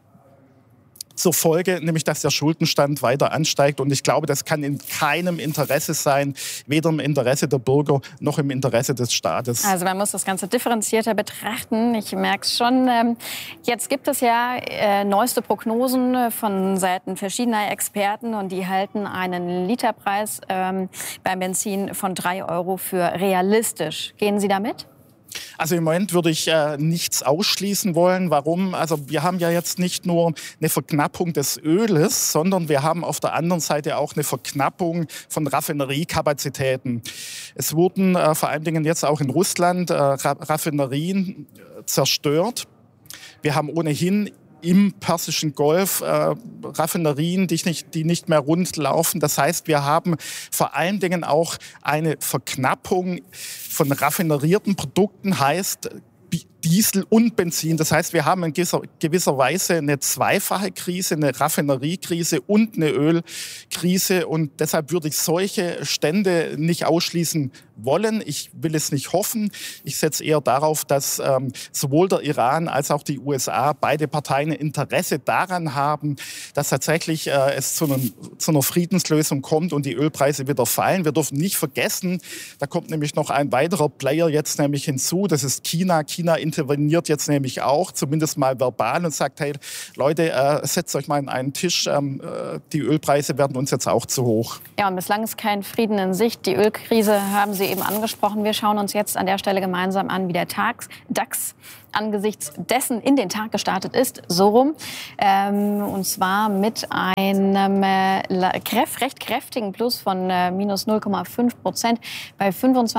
zur Folge, nämlich dass der Schuldenstand weiter ansteigt. Und ich glaube, das kann in keinem Interesse sein, weder im Interesse der Bürger noch im Interesse des Staates. Also man muss das Ganze differenzierter betrachten. Ich merke es schon. Jetzt gibt es ja neueste Prognosen von Seiten verschiedener Experten und die halten einen Literpreis beim Benzin von 3 € für realistisch. Gehen Sie damit? Also im Moment würde ich nichts ausschließen wollen. Warum? Also wir haben ja jetzt nicht nur eine Verknappung des Öles, sondern wir haben auf der anderen Seite auch eine Verknappung von Raffineriekapazitäten. Es wurden vor allen Dingen jetzt auch in Russland Raffinerien zerstört. Wir haben ohnehin im Persischen Golf Raffinerien, die nicht mehr rund laufen. Das heißt, wir haben vor allen Dingen auch eine Verknappung von raffinerierten Produkten, heißt Diesel und Benzin. Das heißt, wir haben in gewisser Weise eine zweifache Krise, eine Raffineriekrise und eine Ölkrise. Und deshalb würde ich solche Stände nicht ausschließen wollen. Ich will es nicht hoffen. Ich setze eher darauf, dass sowohl der Iran als auch die USA, beide Parteien, Interesse daran haben, dass tatsächlich es zu einer Friedenslösung kommt und die Ölpreise wieder fallen. Wir dürfen nicht vergessen, da kommt nämlich noch ein weiterer Player jetzt nämlich hinzu. Das ist China. China interveniert jetzt nämlich auch, zumindest mal verbal, und sagt, hey Leute, setzt euch mal an einen Tisch, die Ölpreise werden uns jetzt auch zu hoch. Ja, und bislang ist kein Frieden in Sicht. Die Ölkrise haben Sie eben angesprochen. Wir schauen uns jetzt an der Stelle gemeinsam an, wie der DAX angesichts dessen in den Tag gestartet ist, so rum. Und zwar mit einem recht kräftigen Plus von minus 0,5% bei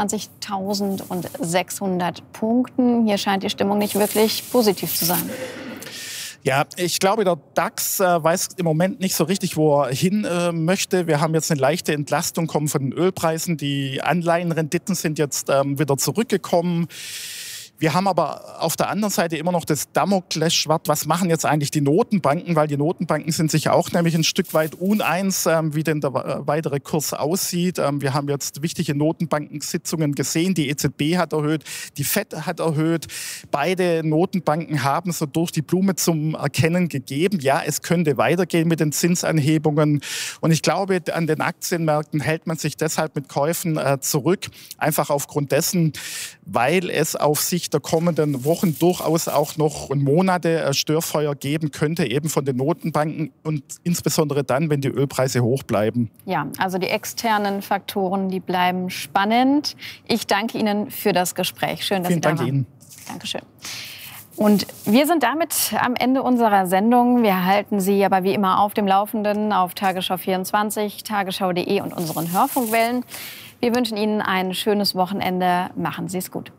25.600 Punkten. Hier scheint die Stimmung nicht wirklich positiv zu sein. Ja, ich glaube, der DAX weiß im Moment nicht so richtig, wo er hin möchte. Wir haben jetzt eine leichte Entlastung kommen von den Ölpreisen. Die Anleihenrenditen sind jetzt wieder zurückgekommen. Wir haben aber auf der anderen Seite immer noch das Damoklesschwert. Was machen jetzt eigentlich die Notenbanken? Weil die Notenbanken sind sich auch nämlich ein Stück weit uneins, wie denn der weitere Kurs aussieht. Wir haben jetzt wichtige Notenbankensitzungen gesehen. Die EZB hat erhöht, die FED hat erhöht. Beide Notenbanken haben so durch die Blume zum Erkennen gegeben, ja, es könnte weitergehen mit den Zinsanhebungen. Und ich glaube, an den Aktienmärkten hält man sich deshalb mit Käufen zurück. Einfach aufgrund dessen, weil es auf Sicht der kommenden Wochen durchaus auch noch und Monate Störfeuer geben könnte, eben von den Notenbanken und insbesondere dann, wenn die Ölpreise hoch bleiben. Ja, also die externen Faktoren, die bleiben spannend. Ich danke Ihnen für das Gespräch. Schön, dass Sie da waren. Vielen Dank Ihnen. Dankeschön. Und wir sind damit am Ende unserer Sendung. Wir halten Sie aber wie immer auf dem Laufenden auf Tagesschau24, tagesschau.de und unseren Hörfunkwellen. Wir wünschen Ihnen ein schönes Wochenende. Machen Sie es gut.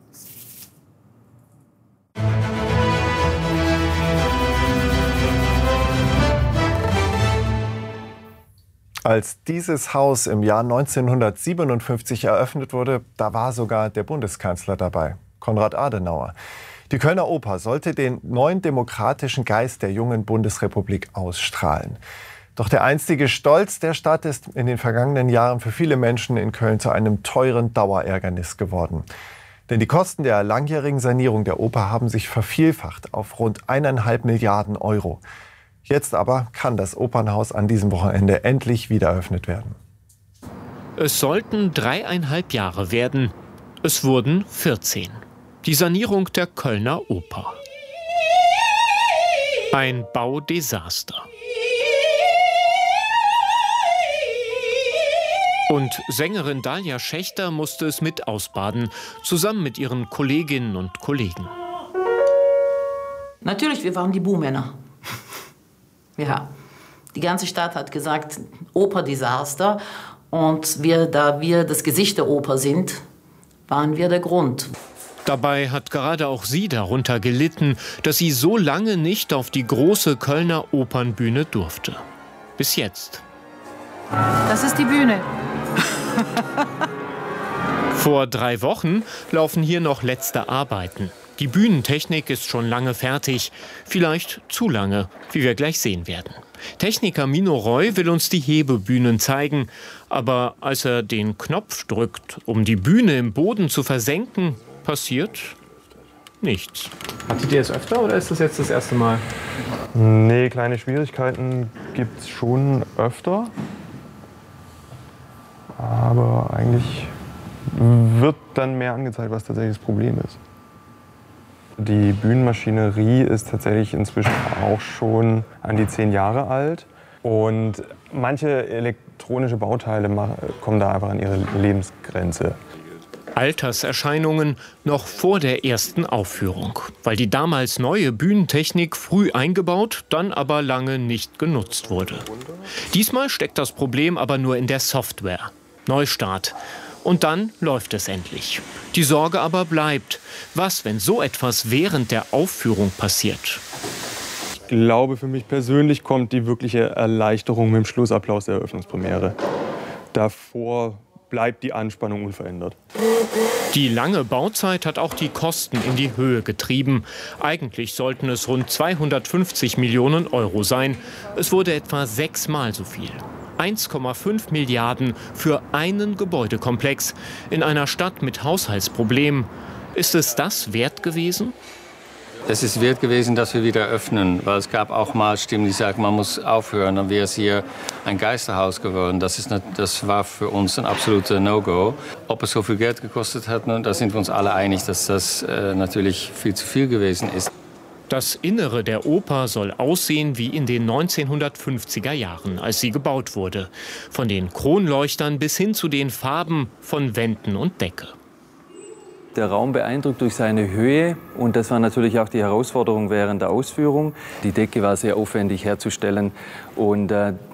Als dieses Haus im Jahr 1957 eröffnet wurde, da war sogar der Bundeskanzler dabei, Konrad Adenauer. Die Kölner Oper sollte den neuen demokratischen Geist der jungen Bundesrepublik ausstrahlen. Doch der einstige Stolz der Stadt ist in den vergangenen Jahren für viele Menschen in Köln zu einem teuren Dauerärgernis geworden. Denn die Kosten der langjährigen Sanierung der Oper haben sich vervielfacht auf rund 1,5 Milliarden Euro. Jetzt aber kann das Opernhaus an diesem Wochenende endlich wieder eröffnet werden. Es sollten 3,5 Jahre werden. Es wurden 14. Die Sanierung der Kölner Oper. Ein Baudesaster. Und Sängerin Dalia Schächter musste es mit ausbaden, zusammen mit ihren Kolleginnen und Kollegen. Natürlich, wir waren die Buhmänner. Ja, die ganze Stadt hat gesagt, Operdesaster. Und da wir das Gesicht der Oper sind, waren wir der Grund. Dabei hat gerade auch sie darunter gelitten, dass sie so lange nicht auf die große Kölner Opernbühne durfte. Bis jetzt. Das ist die Bühne. Vor 3 Wochen laufen hier noch letzte Arbeiten. Die Bühnentechnik ist schon lange fertig. Vielleicht zu lange, wie wir gleich sehen werden. Techniker Mino Roy will uns die Hebebühnen zeigen. Aber als er den Knopf drückt, um die Bühne im Boden zu versenken, passiert nichts. Hattet ihr es öfter oder ist das jetzt das erste Mal? Nee, kleine Schwierigkeiten gibt es schon öfter. Aber eigentlich wird dann mehr angezeigt, was tatsächlich das Problem ist. Die Bühnenmaschinerie ist tatsächlich inzwischen auch schon an die 10 Jahre alt. Und manche elektronische Bauteile kommen da einfach an ihre Lebensgrenze. Alterserscheinungen noch vor der ersten Aufführung, weil die damals neue Bühnentechnik früh eingebaut, dann aber lange nicht genutzt wurde. Diesmal steckt das Problem aber nur in der Software. Neustart. Und dann läuft es endlich. Die Sorge aber bleibt. Was, wenn so etwas während der Aufführung passiert? glaube, für mich persönlich kommt die wirkliche Erleichterung mit dem Schlussapplaus der Eröffnungspremiere. Davor bleibt die Anspannung unverändert. Die lange Bauzeit hat auch die Kosten in die Höhe getrieben. Eigentlich sollten es rund 250 Millionen Euro sein. Es wurde etwa 6-mal so viel. 1,5 Milliarden für einen Gebäudekomplex in einer Stadt mit Haushaltsproblemen. Ist es das wert gewesen? Es ist wert gewesen, dass wir wieder öffnen, weil es gab auch mal Stimmen, die sagten, man muss aufhören, dann wäre es hier ein Geisterhaus geworden. Das war für uns ein absoluter No-Go. Ob es so viel Geld gekostet hat, da sind wir uns alle einig, dass das natürlich viel zu viel gewesen ist. Das Innere der Oper soll aussehen wie in den 1950er Jahren, als sie gebaut wurde. Von den Kronleuchtern bis hin zu den Farben von Wänden und Decke. Der Raum beeindruckt durch seine Höhe und das war natürlich auch die Herausforderung während der Ausführung. Die Decke war sehr aufwendig herzustellen und